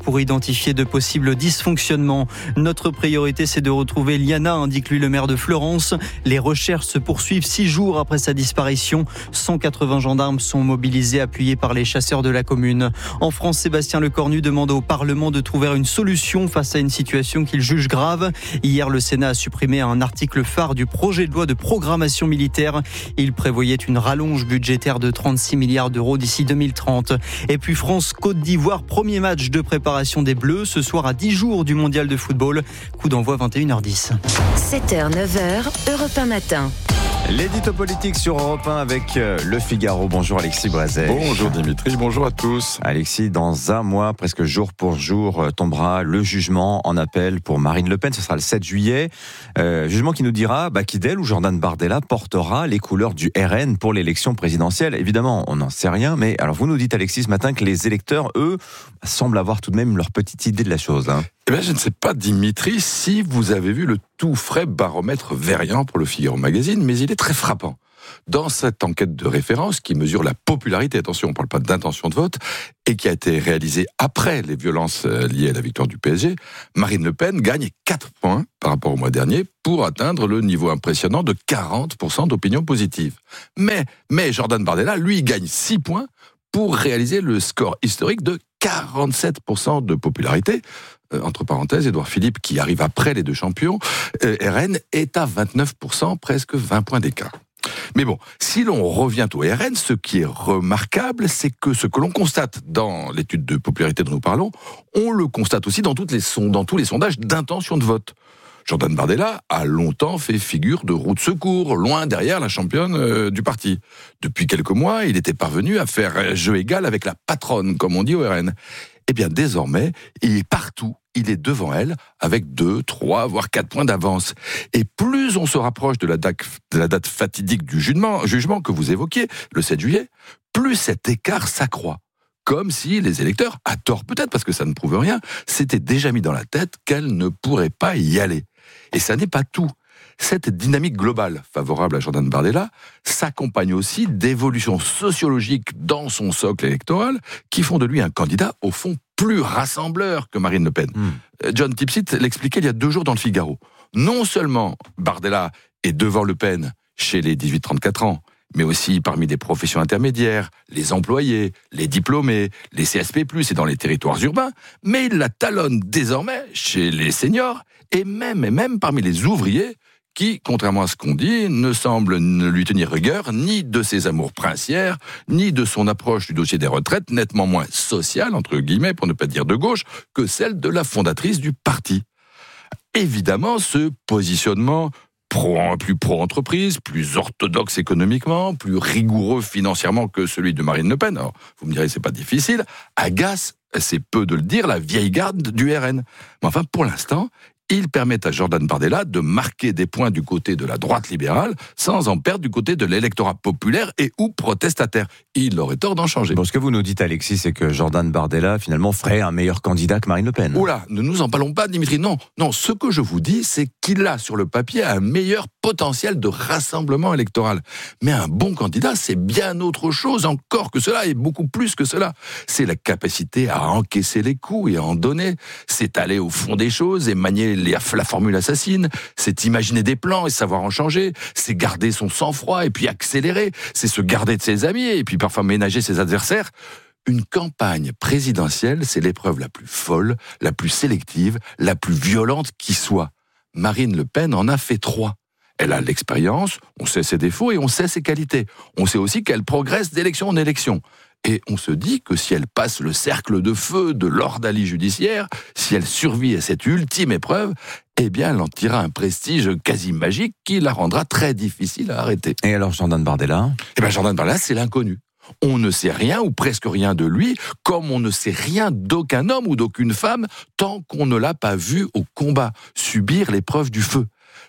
pour identifier de possibles dysfonctionnements. Notre priorité, c'est de retrouver Liana, indique-lui le maire de Fleurance. Les recherches se poursuivent six jours après sa disparition. cent quatre-vingts gendarmes sont mobilisés, appuyés par les chasseurs de la commune. En France, Sébastien Lecornu demande au Parlement de trouver une solution face à une situation qu'il juge grave. Hier, le Sénat a supprimé un article phare du projet de loi de programmation militaire. Il prévoyait une rallonge budgétaire de trente-six milliards d'euros d'ici deux mille trente. Et puis France-Côte d'Ivoire, premier match de préparation des Bleus ce soir à dix jours du mondial de football. Coup d'envoi vingt et une heures dix. sept heures neuf heures, Europe un matin. L'édito politique sur Europe un avec Le Figaro. Bonjour Alexis Brazet. Bonjour Dimitri, bonjour à tous. Alexis, dans un mois, presque jour pour jour, tombera le jugement en appel pour Marine Le Pen. Ce sera le sept juillet. Euh, jugement qui nous dira bah, qui d'elle ou Jordan Bardella portera les couleurs du R N pour l'élection présidentielle. Évidemment, on n'en sait rien, mais alors vous nous dites Alexis ce matin que les électeurs, eux, semblent avoir tout de même leur petite idée de la chose. Hein. Eh bien, je ne sais pas, Dimitri, si vous avez vu le tout frais baromètre Verian pour le Figaro Magazine, mais il est très frappant. Dans cette enquête de référence qui mesure la popularité, attention, on ne parle pas d'intention de vote, et qui a été réalisée après les violences liées à la victoire du P S G, Marine Le Pen gagne quatre points par rapport au mois dernier pour atteindre le niveau impressionnant de quarante pour cent d'opinion positive. Mais, mais Jordan Bardella, lui, gagne six points pour réaliser le score historique de quarante-sept pour cent de popularité. Euh, entre parenthèses, Édouard Philippe, qui arrive après les deux champions, euh, R N est à vingt-neuf pour cent, presque vingt points d'écart. Mais bon, si l'on revient au R N, ce qui est remarquable, c'est que ce que l'on constate dans l'étude de popularité dont nous parlons, on le constate aussi dans, toutes les son- dans tous les sondages d'intention de vote. Jordan Bardella a longtemps fait figure de roue de secours, loin derrière la championne euh, du parti. Depuis quelques mois, il était parvenu à faire jeu égal avec la patronne, comme on dit au R N. Eh bien, désormais, il est partout. Il est devant elle, avec deux, trois, voire quatre points d'avance. Et plus on se rapproche de la date, de la date fatidique du jugement, jugement que vous évoquiez, le sept juillet, plus cet écart s'accroît. Comme si les électeurs, à tort peut-être, parce que ça ne prouve rien, s'étaient déjà mis dans la tête qu'elle ne pourrait pas y aller. Et ça n'est pas tout. Cette dynamique globale favorable à Jordan Bardella s'accompagne aussi d'évolutions sociologiques dans son socle électoral qui font de lui un candidat, au fond, plus rassembleur que Marine Le Pen. Mmh. John Tipsit l'expliquait il y a deux jours dans le Figaro. Non seulement Bardella est devant Le Pen chez les dix-huit trente-quatre ans, mais aussi parmi des professions intermédiaires, les employés, les diplômés, les C S P plus, et dans les territoires urbains, mais il la talonne désormais chez les seniors et même, et même parmi les ouvriers qui, contrairement à ce qu'on dit, ne semble ne lui tenir rigueur ni de ses amours princières, ni de son approche du dossier des retraites, nettement moins sociale, entre guillemets, pour ne pas dire de gauche, que celle de la fondatrice du parti. Évidemment, ce positionnement pro, plus pro-entreprise, plus orthodoxe économiquement, plus rigoureux financièrement que celui de Marine Le Pen, alors vous me direz c'est pas difficile, agace, c'est peu de le dire, la vieille garde du R N. Mais enfin, pour l'instant, il permet à Jordan Bardella de marquer des points du côté de la droite libérale sans en perdre du côté de l'électorat populaire et ou protestataire. Il aurait tort d'en changer. Bon, ce que vous nous dites, Alexis, c'est que Jordan Bardella, finalement, ferait un meilleur candidat que Marine Le Pen. Oula, ne nous en parlons pas, Dimitri. Non, non, ce que je vous dis, c'est qu'il a sur le papier un meilleur potentiel de rassemblement électoral. Mais un bon candidat, c'est bien autre chose encore que cela, et beaucoup plus que cela. C'est la capacité à encaisser les coups et à en donner. C'est aller au fond des choses et manier la formule assassine. C'est imaginer des plans et savoir en changer. C'est garder son sang-froid et puis accélérer. C'est se garder de ses amis et puis parfois ménager ses adversaires. Une campagne présidentielle, c'est l'épreuve la plus folle, la plus sélective, la plus violente qui soit. Marine Le Pen en a fait trois. Elle a l'expérience, on sait ses défauts et on sait ses qualités. On sait aussi qu'elle progresse d'élection en élection. Et on se dit que si elle passe le cercle de feu de l'ordalie judiciaire, si elle survit à cette ultime épreuve, eh bien elle en tirera un prestige quasi magique qui la rendra très difficile à arrêter. Et alors Jordan Bardella ? Eh bien Jordan Bardella, c'est l'inconnu. On ne sait rien ou presque rien de lui, comme on ne sait rien d'aucun homme ou d'aucune femme tant qu'on ne l'a pas vu au combat, subir l'épreuve du feu.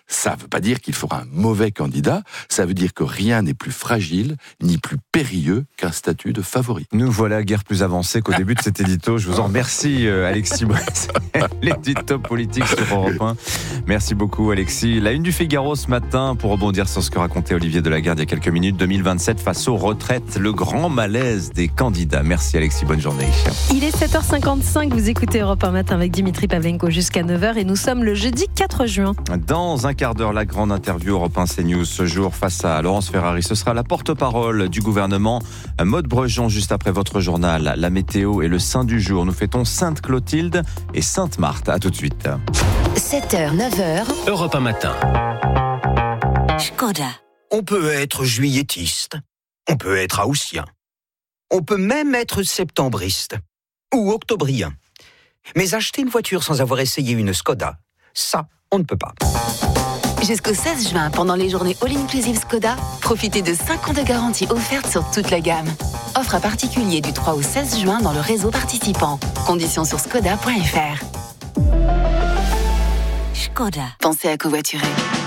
Ça ne veut pas dire qu'il fera un mauvais candidat, ça veut dire que rien n'est plus fragile ni plus périlleux qu'un statut de favori. Nous voilà guère plus avancés qu'au début de cet édito. Je vous en remercie, Alexis Bress. L'édito politique sur Europe un. Merci beaucoup, Alexis. La une du Figaro ce matin, pour rebondir sur ce que racontait Olivier Delagarde il y a quelques minutes, deux mille vingt-sept face aux retraites, le grand malaise des candidats. Merci, Alexis, bonne journée. Il est sept heures cinquante-cinq, vous écoutez Europe un matin avec Dimitri Pavlenko jusqu'à neuf heures et nous sommes le jeudi quatre juin. Dans un quart d'heure, la grande interview Europe un CNews ce jour face à Laurence Ferrari. Ce sera la porte-parole du gouvernement. Maude Brejon, juste après votre journal. La météo et le saint du jour. Nous fêtons Sainte Clotilde et Sainte Marthe. À tout de suite. sept heures, neuf heures. Europe un matin. Škoda. On peut être juilletiste. On peut être haussien. On peut même être septembriste. Ou octobrien. Mais acheter une voiture sans avoir essayé une Škoda, ça, on ne peut pas. Jusqu'au seize juin, pendant les journées All-Inclusive Skoda, profitez de cinq ans de garantie offerte sur toute la gamme. Offre à particulier du trois au seize juin dans le réseau participant. Conditions sur skoda point f r. Škoda. Pensez à covoiturer.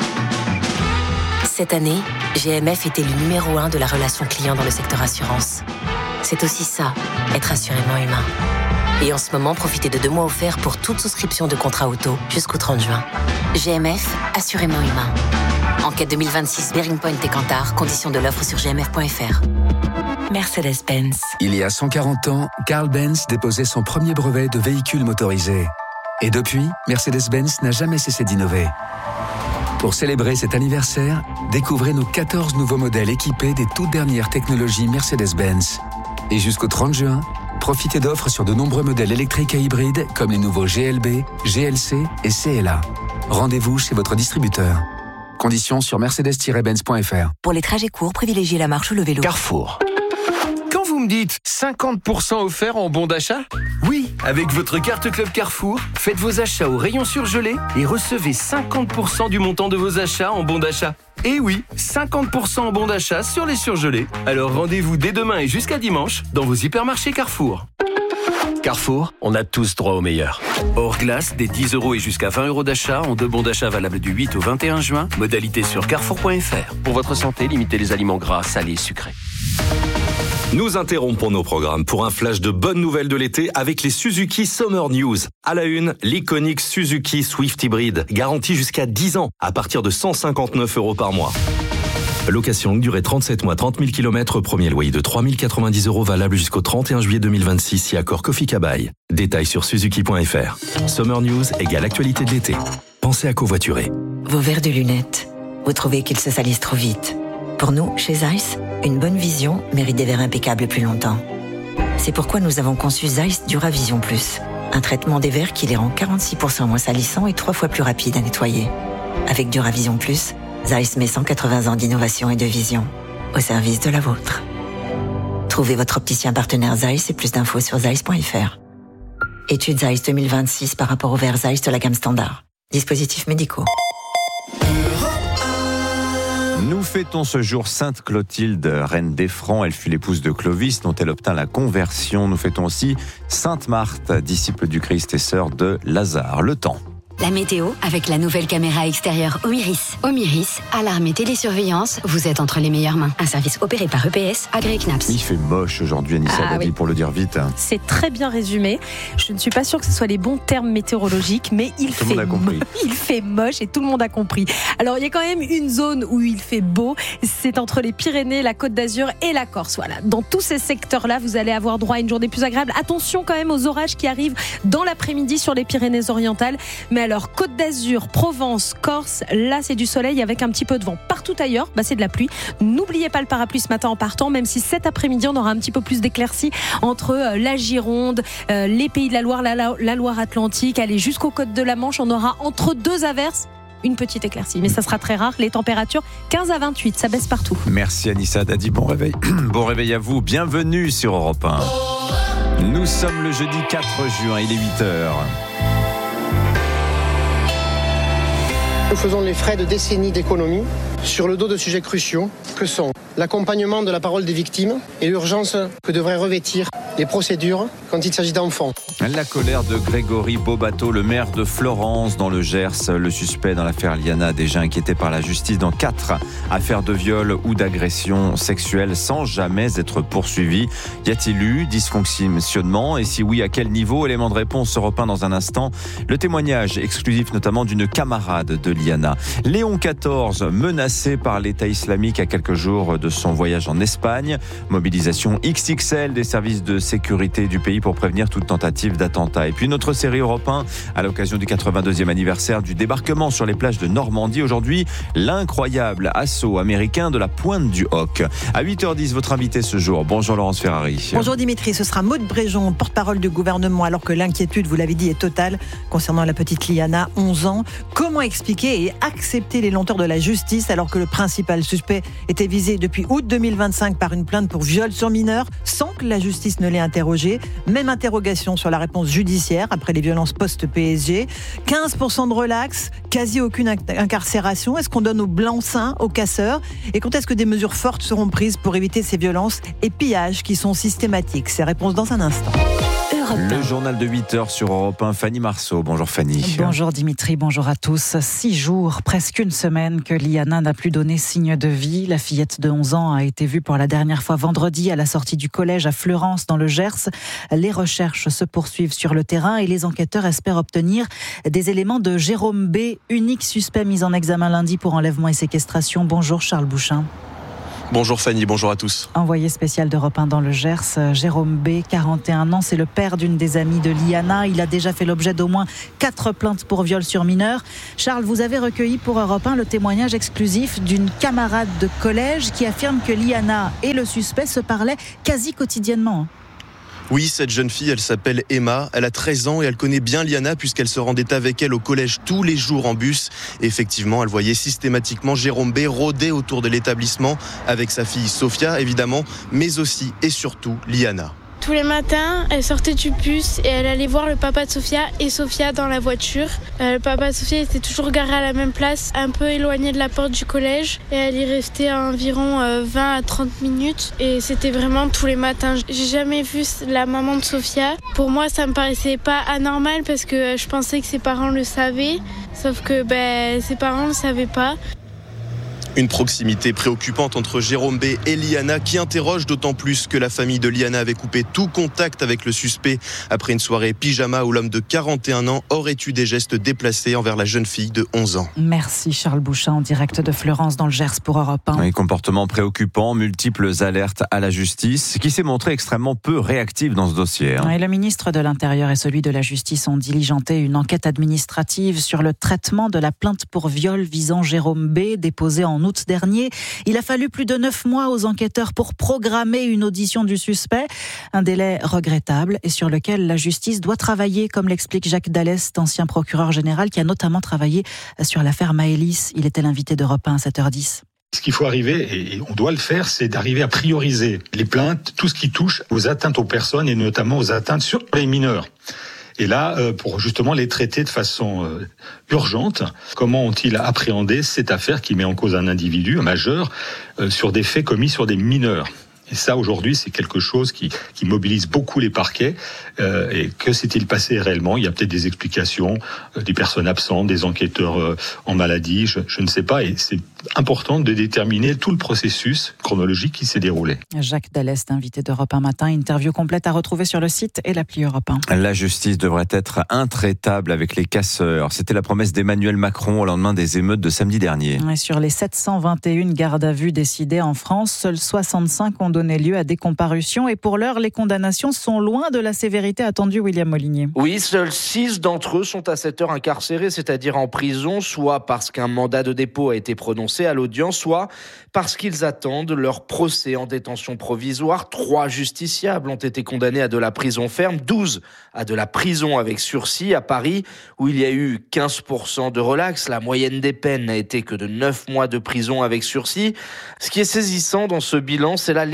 Cette année, G M F était le numéro un de la relation client dans le secteur assurance. C'est aussi ça, être assurément humain. Et en ce moment, profitez de deux mois offerts pour toute souscription de contrat auto jusqu'au trente juin. G M F, assurément humain. Enquête deux mille vingt-six, Bearing Point et Kantar, conditions de l'offre sur g m f point f r. Mercedes-Benz. Il y a cent quarante ans, Carl Benz déposait son premier brevet de véhicule motorisé. Et depuis, Mercedes-Benz n'a jamais cessé d'innover. Pour célébrer cet anniversaire, découvrez nos quatorze nouveaux modèles équipés des toutes dernières technologies Mercedes-Benz. Et jusqu'au trente juin, profitez d'offres sur de nombreux modèles électriques et hybrides comme les nouveaux G L B, G L C et C L A. Rendez-vous chez votre distributeur. Conditions sur mercedes tiret benz point f r. Pour les trajets courts, privilégiez la marche ou le vélo. Carrefour. Quand vous me dites cinquante pour cent offert en bon d'achat ? Oui, avec votre carte Club Carrefour, faites vos achats au rayon surgelé et recevez cinquante pour cent du montant de vos achats en bon d'achat. Et oui, cinquante pour cent en bon d'achat sur les surgelés. Alors rendez-vous dès demain et jusqu'à dimanche dans vos hypermarchés Carrefour. Carrefour, on a tous droit au meilleur. Hors glace, des dix euros et jusqu'à vingt euros d'achat en deux bons d'achat valables du huit au vingt et un juin. Modalité sur carrefour point f r. Pour votre santé, limitez les aliments gras, salés, sucrés. Nous interrompons nos programmes pour un flash de bonnes nouvelles de l'été avec les Suzuki Summer News. À la une, l'iconique Suzuki Swift Hybrid, garantie jusqu'à dix ans, à partir de cent cinquante-neuf euros par mois. Location longue durée trente-sept mois, trente mille kilomètres, premier loyer de trois mille quatre-vingt-dix euros valable jusqu'au trente et un juillet deux mille vingt-six si accord Kofi Kabai. Détails sur suzuki point f r. Summer News égale actualité de l'été. Pensez à covoiturer. Vos verres de lunettes, vous trouvez qu'ils se salissent trop vite. Pour nous, chez Zeiss, une bonne vision mérite des verres impeccables plus longtemps. C'est pourquoi nous avons conçu Zeiss Duravision Plus, un traitement des verres qui les rend quarante-six pour cent moins salissants et trois fois plus rapides à nettoyer. Avec Duravision Plus, Zeiss met cent quatre-vingts ans d'innovation et de vision au service de la vôtre. Trouvez votre opticien partenaire Zeiss et plus d'infos sur zeiss point f r. Étude Zeiss deux mille vingt-six par rapport aux verres Zeiss de la gamme standard. Dispositifs médicaux. Nous fêtons ce jour Sainte Clotilde, reine des Francs. Elle fut l'épouse de Clovis, dont elle obtint la conversion. Nous fêtons aussi Sainte Marthe, disciple du Christ et sœur de Lazare. Le temps. La météo avec la nouvelle caméra extérieure Omiris. Omiris, alarme et télésurveillance, vous êtes entre les meilleures mains. Un service opéré par E P S, Agré Knaps. Il fait moche aujourd'hui, Anissa Ah, Dadi, oui. pour le dire vite. C'est très bien résumé. Je ne suis pas sûre que ce soit les bons termes météorologiques, mais il, Tout le fait, monde a compris. mo- il fait moche et tout le monde a compris. Alors, il y a quand même une zone où il fait beau. C'est entre les Pyrénées, la Côte d'Azur et la Corse. Voilà. Dans tous ces secteurs-là, vous allez avoir droit à une journée plus agréable. Attention quand même aux orages qui arrivent dans l'après-midi sur les Pyrénées-Orientales. Mais alors, Côte d'Azur, Provence, Corse, là, c'est du soleil avec un petit peu de vent. Partout ailleurs, bah, c'est de la pluie. N'oubliez pas le parapluie ce matin en partant, même si cet après-midi, on aura un petit peu plus d'éclaircies entre euh, la Gironde, euh, les Pays de la Loire, la, la, la Loire-Atlantique, allez jusqu'aux côtes de la Manche. On aura entre deux averses une petite éclaircie, mais ça sera très rare. Les températures quinze à vingt-huit, ça baisse partout. Merci Anissa Dadi, bon réveil. Bon réveil à vous, bienvenue sur Europe un. Nous sommes le jeudi quatre juin, il est huit heures. Nous faisons les frais de décennies d'économie sur le dos de sujets cruciaux que sont l'accompagnement de la parole des victimes et l'urgence que devraient revêtir les procédures quand il s'agit d'enfants. La colère de Grégory Bobato, le maire de Florence dans le Gers. Le suspect dans l'affaire Liana, déjà inquiété par la justice dans quatre affaires de viol ou d'agression sexuelle sans jamais être poursuivi. Y a-t-il eu dysfonctionnement? Et si oui, à quel niveau? Élément de réponse Europe un dans un instant. Le témoignage exclusif notamment d'une camarade de Liana. Léon quatorze, menacé par l'État islamique à quelques jours de son voyage en Espagne. Mobilisation X X L des services de sécurité du pays pour prévenir toute tentative d'attentat. Et puis notre série Europe un à l'occasion du quatre-vingt-deuxième anniversaire du débarquement sur les plages de Normandie. Aujourd'hui, l'incroyable assaut américain de la pointe du Hoc. À huit heures dix, votre invité ce jour. Bonjour Laurence Ferrari. Bonjour Dimitri, ce sera Maud Bréjon, porte-parole du gouvernement, alors que l'inquiétude, vous l'avez dit, est totale concernant la petite Liana, onze ans. Comment expliquer et accepter les lenteurs de la justice alors que le principal suspect était visé depuis août deux mille vingt-cinq par une plainte pour viol sur mineur sans que la justice ne l'ait interrogé? Même interrogation sur la réponse judiciaire après les violences post-P S G. quinze pour cent de relax, quasi aucune incarcération. Est-ce qu'on donne aux blancs-seings, aux casseurs? Et quand est-ce que des mesures fortes seront prises pour éviter ces violences et pillages qui sont systématiques? Ces réponses dans un instant. Le journal de huit heures sur Europe un, Fanny Marceau. Bonjour Fanny. Bonjour Dimitri, bonjour à tous. Six jours, presque une semaine que Liana n'a plus donné signe de vie. La fillette de onze ans a été vue pour la dernière fois vendredi à la sortie du collège à Fleurance dans le Gers. Les recherches se poursuivent sur le terrain et les enquêteurs espèrent obtenir des éléments de Jérôme B, unique suspect mis en examen lundi pour enlèvement et séquestration. Bonjour Charles Bouchin. Bonjour Fanny, bonjour à tous. Envoyé spécial d'Europe un dans le Gers, Jérôme B, quarante et un ans, c'est le père d'une des amies de Liana. Il a déjà fait l'objet d'au moins quatre plaintes pour viol sur mineur. Charles, vous avez recueilli pour Europe un le témoignage exclusif d'une camarade de collège qui affirme que Liana et le suspect se parlaient quasi quotidiennement. Oui, cette jeune fille, elle s'appelle Emma, elle a treize ans et elle connaît bien Liana puisqu'elle se rendait avec elle au collège tous les jours en bus. Et effectivement, elle voyait systématiquement Jérôme B rôder autour de l'établissement avec sa fille Sophia, évidemment, mais aussi et surtout Liana. Tous les matins, elle sortait du bus et elle allait voir le papa de Sophia et Sophia dans la voiture. Euh, le papa de Sophia était toujours garé à la même place, un peu éloigné de la porte du collège. Et elle y restait à environ euh, vingt à trente minutes. Et c'était vraiment tous les matins. J'ai jamais vu la maman de Sophia. Pour moi, ça me paraissait pas anormal parce que je pensais que ses parents le savaient. Sauf que ben, ses parents ne le savaient pas. Une proximité préoccupante entre Jérôme B et Liana qui interroge d'autant plus que la famille de Liana avait coupé tout contact avec le suspect après une soirée pyjama où l'homme de quarante et un ans aurait eu des gestes déplacés envers la jeune fille de onze ans. Merci Charles Bouchin en direct de Fleurance dans le Gers pour Europe un. Un comportement préoccupant, multiples alertes à la justice qui s'est montrée extrêmement peu réactive dans ce dossier. Hein. Et le ministre de l'Intérieur et celui de la Justice ont diligenté une enquête administrative sur le traitement de la plainte pour viol visant Jérôme B déposée en août dernier. Il a fallu plus de neuf mois aux enquêteurs pour programmer une audition du suspect. Un délai regrettable et sur lequel la justice doit travailler, comme l'explique Jacques Dallest, ancien procureur général, qui a notamment travaillé sur l'affaire Maëlys. Il était l'invité d'Europe un à sept heures dix. Ce qu'il faut arriver, et on doit le faire, c'est d'arriver à prioriser les plaintes, tout ce qui touche aux atteintes aux personnes et notamment aux atteintes sur les mineurs. Et là, euh, pour justement les traiter de façon euh, urgente, comment ont-ils appréhendé cette affaire qui met en cause un individu, un majeur, euh, sur des faits commis sur des mineurs ? Et ça, aujourd'hui, c'est quelque chose qui, qui mobilise beaucoup les parquets. Euh, et que s'est-il passé réellement ? Il y a peut-être des explications, euh, des personnes absentes, des enquêteurs euh, en maladie, je, je ne sais pas. Et c'est important de déterminer tout le processus chronologique qui s'est déroulé. Jacques Dallest, invité d'Europe un matin. Interview complète à retrouver sur le site et l'appli Europe un. La justice devrait être intraitable avec les casseurs. C'était la promesse d'Emmanuel Macron au lendemain des émeutes de samedi dernier. Et sur les sept cent vingt et un gardes à vue décidées en France, seuls soixante-cinq ont donné lieu à des comparutions. Et pour l'heure, les condamnations sont loin de la sévérité attendue, William Molinier. Oui, seuls six d'entre eux sont à cette heure incarcérés, c'est-à-dire en prison, soit parce qu'un mandat de dépôt a été prononcé à l'audience, soit parce qu'ils attendent leur procès en détention provisoire. Trois justiciables ont été condamnés à de la prison ferme, douze à de la prison avec sursis à Paris, où il y a eu quinze pour cent de relax. La moyenne des peines n'a été que de neuf mois de prison avec sursis. Ce qui est saisissant dans ce bilan, c'est la légèreté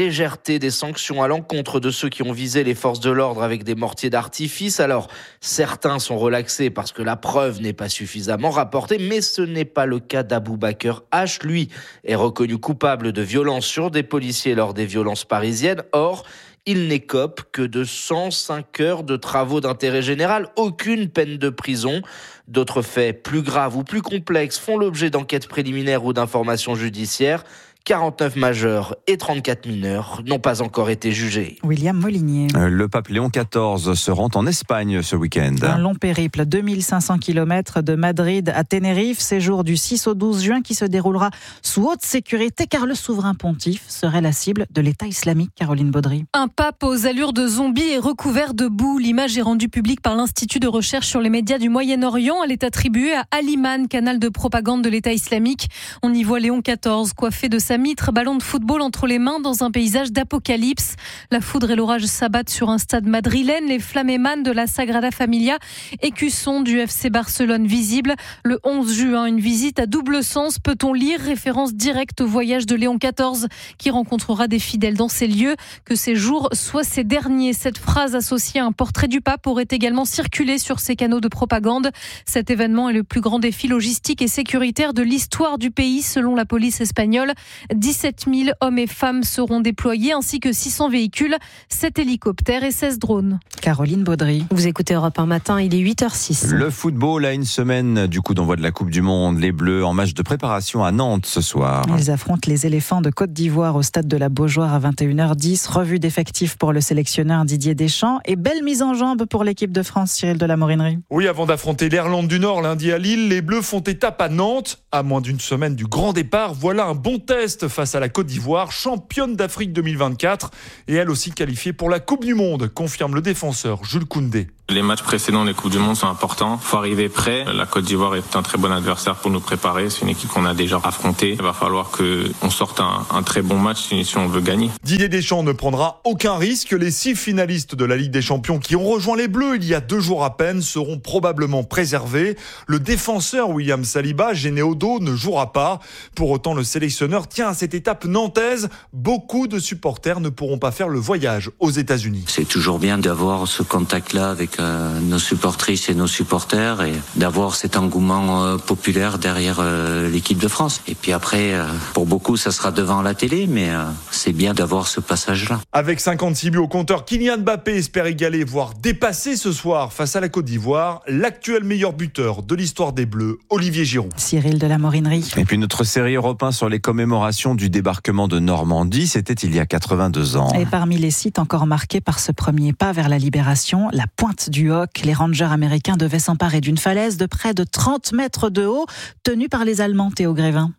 légèreté des sanctions à l'encontre de ceux qui ont visé les forces de l'ordre avec des mortiers d'artifice. Alors, certains sont relaxés parce que la preuve n'est pas suffisamment rapportée, mais ce n'est pas le cas d'Aboubaker H. Lui est reconnu coupable de violence sur des policiers lors des violences parisiennes. Or, il n'écope que de cent cinq heures de travaux d'intérêt général, aucune peine de prison. D'autres faits plus graves ou plus complexes font l'objet d'enquêtes préliminaires ou d'informations judiciaires. quarante-neuf majeurs et trente-quatre mineurs n'ont pas encore été jugés. William Molinier. Le pape Léon quatorze se rend en Espagne ce week-end. Un long périple, deux mille cinq cents kilomètres de Madrid à Tenerife, séjour du six au douze juin qui se déroulera sous haute sécurité car le souverain pontife serait la cible de l'État islamique. Caroline Baudry. Un pape aux allures de zombie et recouvert de boue. L'image est rendue publique par l'Institut de recherche sur les médias du Moyen-Orient. Elle est attribuée à Aliman, canal de propagande de l'État islamique. On y voit Léon quatorze coiffé de sa mitre, ballon de football entre les mains dans un paysage d'apocalypse. La foudre et l'orage s'abattent sur un stade madrilène. Les flammes émanent de la Sagrada Familia, écusson du F C Barcelone visible. Le onze juin, une visite à double sens, peut-on lire, référence directe au voyage de Léon quatorze qui rencontrera des fidèles dans ces lieux. Que ces jours soient ces derniers. Cette phrase associée à un portrait du pape aurait également circulé sur ces canaux de propagande. Cet événement est le plus grand défi logistique et sécuritaire de l'histoire du pays selon la police espagnole. dix-sept mille hommes et femmes seront déployés ainsi que six cents véhicules, sept hélicoptères et seize drones. Caroline Baudry. Vous écoutez Europe un matin, il est huit heures six. Le football a une semaine du coup d'envoi de la Coupe du Monde. Les Bleus en match de préparation à Nantes ce soir. Ils affrontent les éléphants de Côte d'Ivoire au stade de la Beaujoire à vingt et une heures dix. Revue d'effectifs pour le sélectionneur Didier Deschamps et belle mise en jambe pour l'équipe de France, Cyril de la Morinerie. Oui, avant d'affronter l'Irlande du Nord lundi à Lille, les Bleus font étape à Nantes. À moins d'une semaine du grand départ, voilà un bon test face à la Côte d'Ivoire, championne d'Afrique deux mille vingt-quatre et elle aussi qualifiée pour la Coupe du Monde, confirme le défenseur Jules Koundé. Les matchs précédents, les Coupes du Monde sont importants. Il faut arriver prêt. La Côte d'Ivoire est un très bon adversaire pour nous préparer. C'est une équipe qu'on a déjà affrontée. Il va falloir qu'on sorte un, un très bon match si on veut gagner. Didier Deschamps ne prendra aucun risque. Les six finalistes de la Ligue des Champions qui ont rejoint les Bleus il y a deux jours à peine seront probablement préservés. Le défenseur William Saliba, gêné au dos, ne jouera pas. Pour autant, le sélectionneur tient à cette étape nantaise. Beaucoup de supporters ne pourront pas faire le voyage aux États-Unis. C'est toujours bien d'avoir ce contact-là avec Euh, nos supportrices et nos supporters et d'avoir cet engouement euh, populaire derrière euh, l'équipe de France. Et puis après, euh, pour beaucoup, ça sera devant la télé, mais euh, c'est bien d'avoir ce passage-là. Avec cinquante-six buts au compteur, Kylian Mbappé espère égaler, voire dépasser ce soir face à la Côte d'Ivoire, l'actuel meilleur buteur de l'histoire des Bleus, Olivier Giroud. Cyril de la Morinerie. Et puis notre série Europe un sur les commémorations du débarquement de Normandie, c'était il y a quatre-vingt-deux ans. Et parmi les sites encore marqués par ce premier pas vers la libération, la pointe du Hoc, les rangers américains devaient s'emparer d'une falaise de près de trente mètres de haut, tenue par les Allemands. Théo Grévin.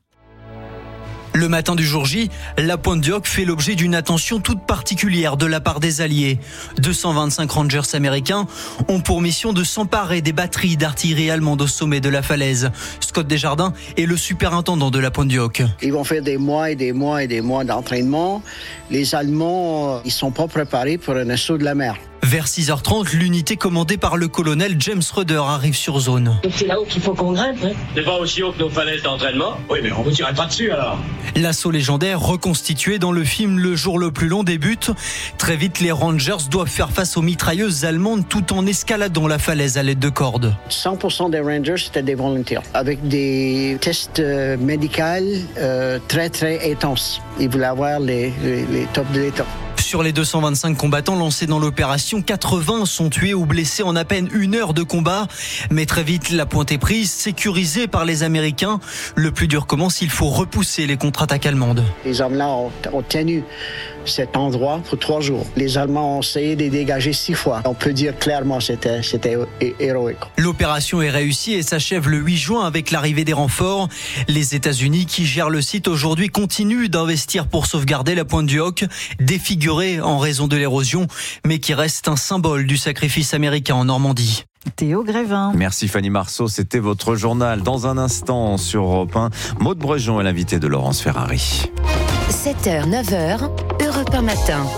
Le matin du jour J, la pointe du Hoc fait l'objet d'une attention toute particulière de la part des Alliés. deux cent vingt-cinq rangers américains ont pour mission de s'emparer des batteries d'artillerie allemande au sommet de la falaise. Scott Desjardins est le superintendant de la pointe du Hoc. Ils vont faire des mois et des mois et des mois d'entraînement. Les Allemands, ils sont pas préparés pour un assaut de la mer. Vers six heures trente, l'unité commandée par le colonel James Rudder arrive sur zone. C'est là-haut qu'il faut qu'on grimpe, hein. C'est pas aussi haut que nos falaises d'entraînement. Oui, mais on vous tirerait pas dessus alors. L'assaut légendaire reconstitué dans le film Le jour le plus long débute. Très vite, les Rangers doivent faire face aux mitrailleuses allemandes tout en escaladant la falaise à l'aide de cordes. cent pour cent des Rangers, c'était des volontaires, avec des tests euh, médicaux euh, très très intenses. Ils voulaient avoir les, les, les tops de l'état. Sur les deux cent vingt-cinq combattants lancés dans l'opération, quatre-vingts sont tués ou blessés en à peine une heure de combat. Mais très vite, la pointe est prise, sécurisée par les Américains. Le plus dur commence, il faut repousser les contre-attaques allemandes. Les hommes-là ont, ont tenu cet endroit pour trois jours. Les Allemands ont essayé de les dégager six fois. On peut dire clairement que c'était, c'était héroïque. L'opération est réussie et s'achève le huit juin avec l'arrivée des renforts. Les États-Unis, qui gèrent le site aujourd'hui, continuent d'investir pour sauvegarder la pointe du Hoc, défigurée en raison de l'érosion, mais qui reste un symbole du sacrifice américain en Normandie. Théo Grévin. Merci Fanny Marceau, c'était votre journal. Dans un instant sur Europe un, Maude Brejon est l'invitée de Laurence Ferrari. sept heures, neuf heures, Europe un matin.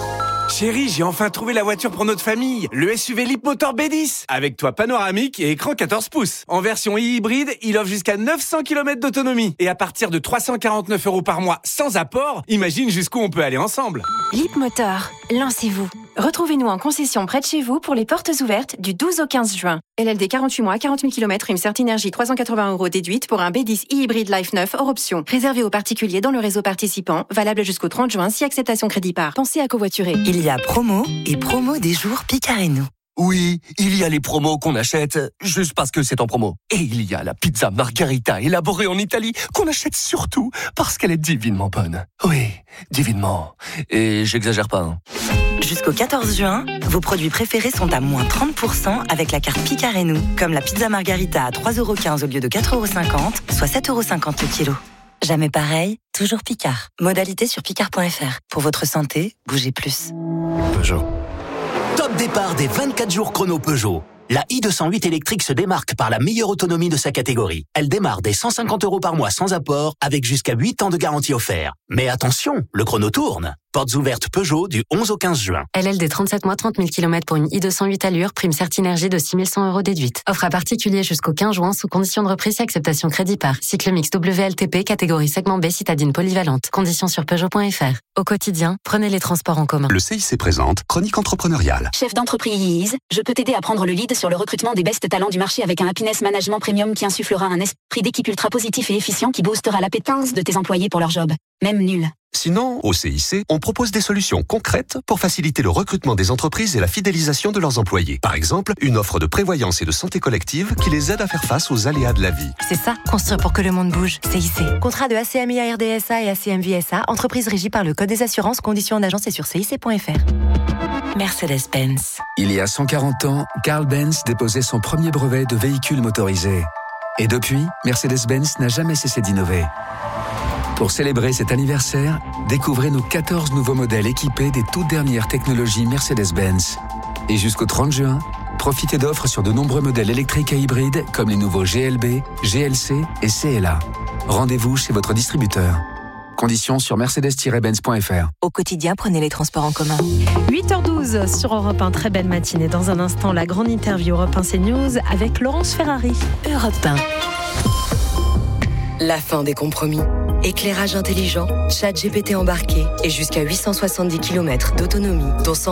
Chérie, j'ai enfin trouvé la voiture pour notre famille. Le S U V Leapmotor B dix. Avec toit panoramique et écran quatorze pouces. En version hybride, il offre jusqu'à neuf cents kilomètres d'autonomie. Et à partir de trois cent quarante-neuf euros par mois sans apport, imagine jusqu'où on peut aller ensemble. Leapmotor, lancez-vous. Retrouvez-nous en concession près de chez vous pour les portes ouvertes du douze au quinze juin. L L D quarante-huit mois, quarante mille kilomètres, une Cert Énergie trois cent quatre-vingts euros déduite pour un B dix e-hybride Life neuf hors option. Réservé aux particuliers dans le réseau participant, valable jusqu'au trente juin si acceptation crédit par. Pensez à covoiturer. Il y a promo et promo des jours Picard et nous. Oui, il y a les promos qu'on achète juste parce que c'est en promo. Et il y a la pizza margarita élaborée en Italie qu'on achète surtout parce qu'elle est divinement bonne. Oui, divinement. Et j'exagère pas. Hein. Jusqu'au quatorze juin, vos produits préférés sont à moins trente pour cent avec la carte Picard et nous. Comme la pizza margarita à trois euros quinze au lieu de quatre euros cinquante, soit sept euros cinquante le kilo. Jamais pareil, toujours Picard. Modalité sur picard point f r. Pour votre santé, bougez plus. Peugeot. Top départ des vingt-quatre jours chrono Peugeot. La i deux cent huit électrique se démarque par la meilleure autonomie de sa catégorie. Elle démarre dès cent cinquante euros par mois sans apport, avec jusqu'à huit ans de garantie offert. Mais attention, le chrono tourne. Portes ouvertes Peugeot du onze au quinze juin. L L D trente-sept mois, trente mille kilomètres pour une i deux cent huit allure, prime Cert Énergie de six mille cent euros déduite. Offre à particulier jusqu'au quinze juin sous condition de reprise et acceptation crédit par. Cycle mix W L T P, catégorie segment B, citadine polyvalente. Conditions sur Peugeot point f r. Au quotidien, prenez les transports en commun. Le C I C présente Chronique entrepreneuriale. Chef d'entreprise, je peux t'aider à prendre le lead sur le recrutement des best talents du marché avec un happiness management premium qui insufflera un esprit d'équipe ultra positif et efficient qui boostera l'appétence de tes employés pour leur job. Même nul. Sinon, au C I C, on propose des solutions concrètes pour faciliter le recrutement des entreprises et la fidélisation de leurs employés. Par exemple, une offre de prévoyance et de santé collective qui les aide à faire face aux aléas de la vie. C'est ça, construire pour que le monde bouge. C I C. Contrat de A C M I A R D S A et A C M V S A, entreprise régie par le Code des assurances, conditions en agence et sur C I C point f r. Mercedes-Benz. Il y a cent quarante ans, Carl Benz déposait son premier brevet de véhicule motorisé. Et depuis, Mercedes-Benz n'a jamais cessé d'innover. Pour célébrer cet anniversaire, découvrez nos quatorze nouveaux modèles équipés des toutes dernières technologies Mercedes-Benz. Et jusqu'au trente juin, profitez d'offres sur de nombreux modèles électriques et hybrides comme les nouveaux G L B, G L C et C L A. Rendez-vous chez votre distributeur. Conditions sur mercedes tiret benz point f r. Au quotidien, prenez les transports en commun. huit heures douze sur Europe un, très belle matinée. Dans un instant, la grande interview Europe un CNews avec Laurence Ferrari. Europe un. La fin des compromis. Éclairage intelligent, chat G P T embarqué et jusqu'à huit cent soixante-dix kilomètres d'autonomie, dont cent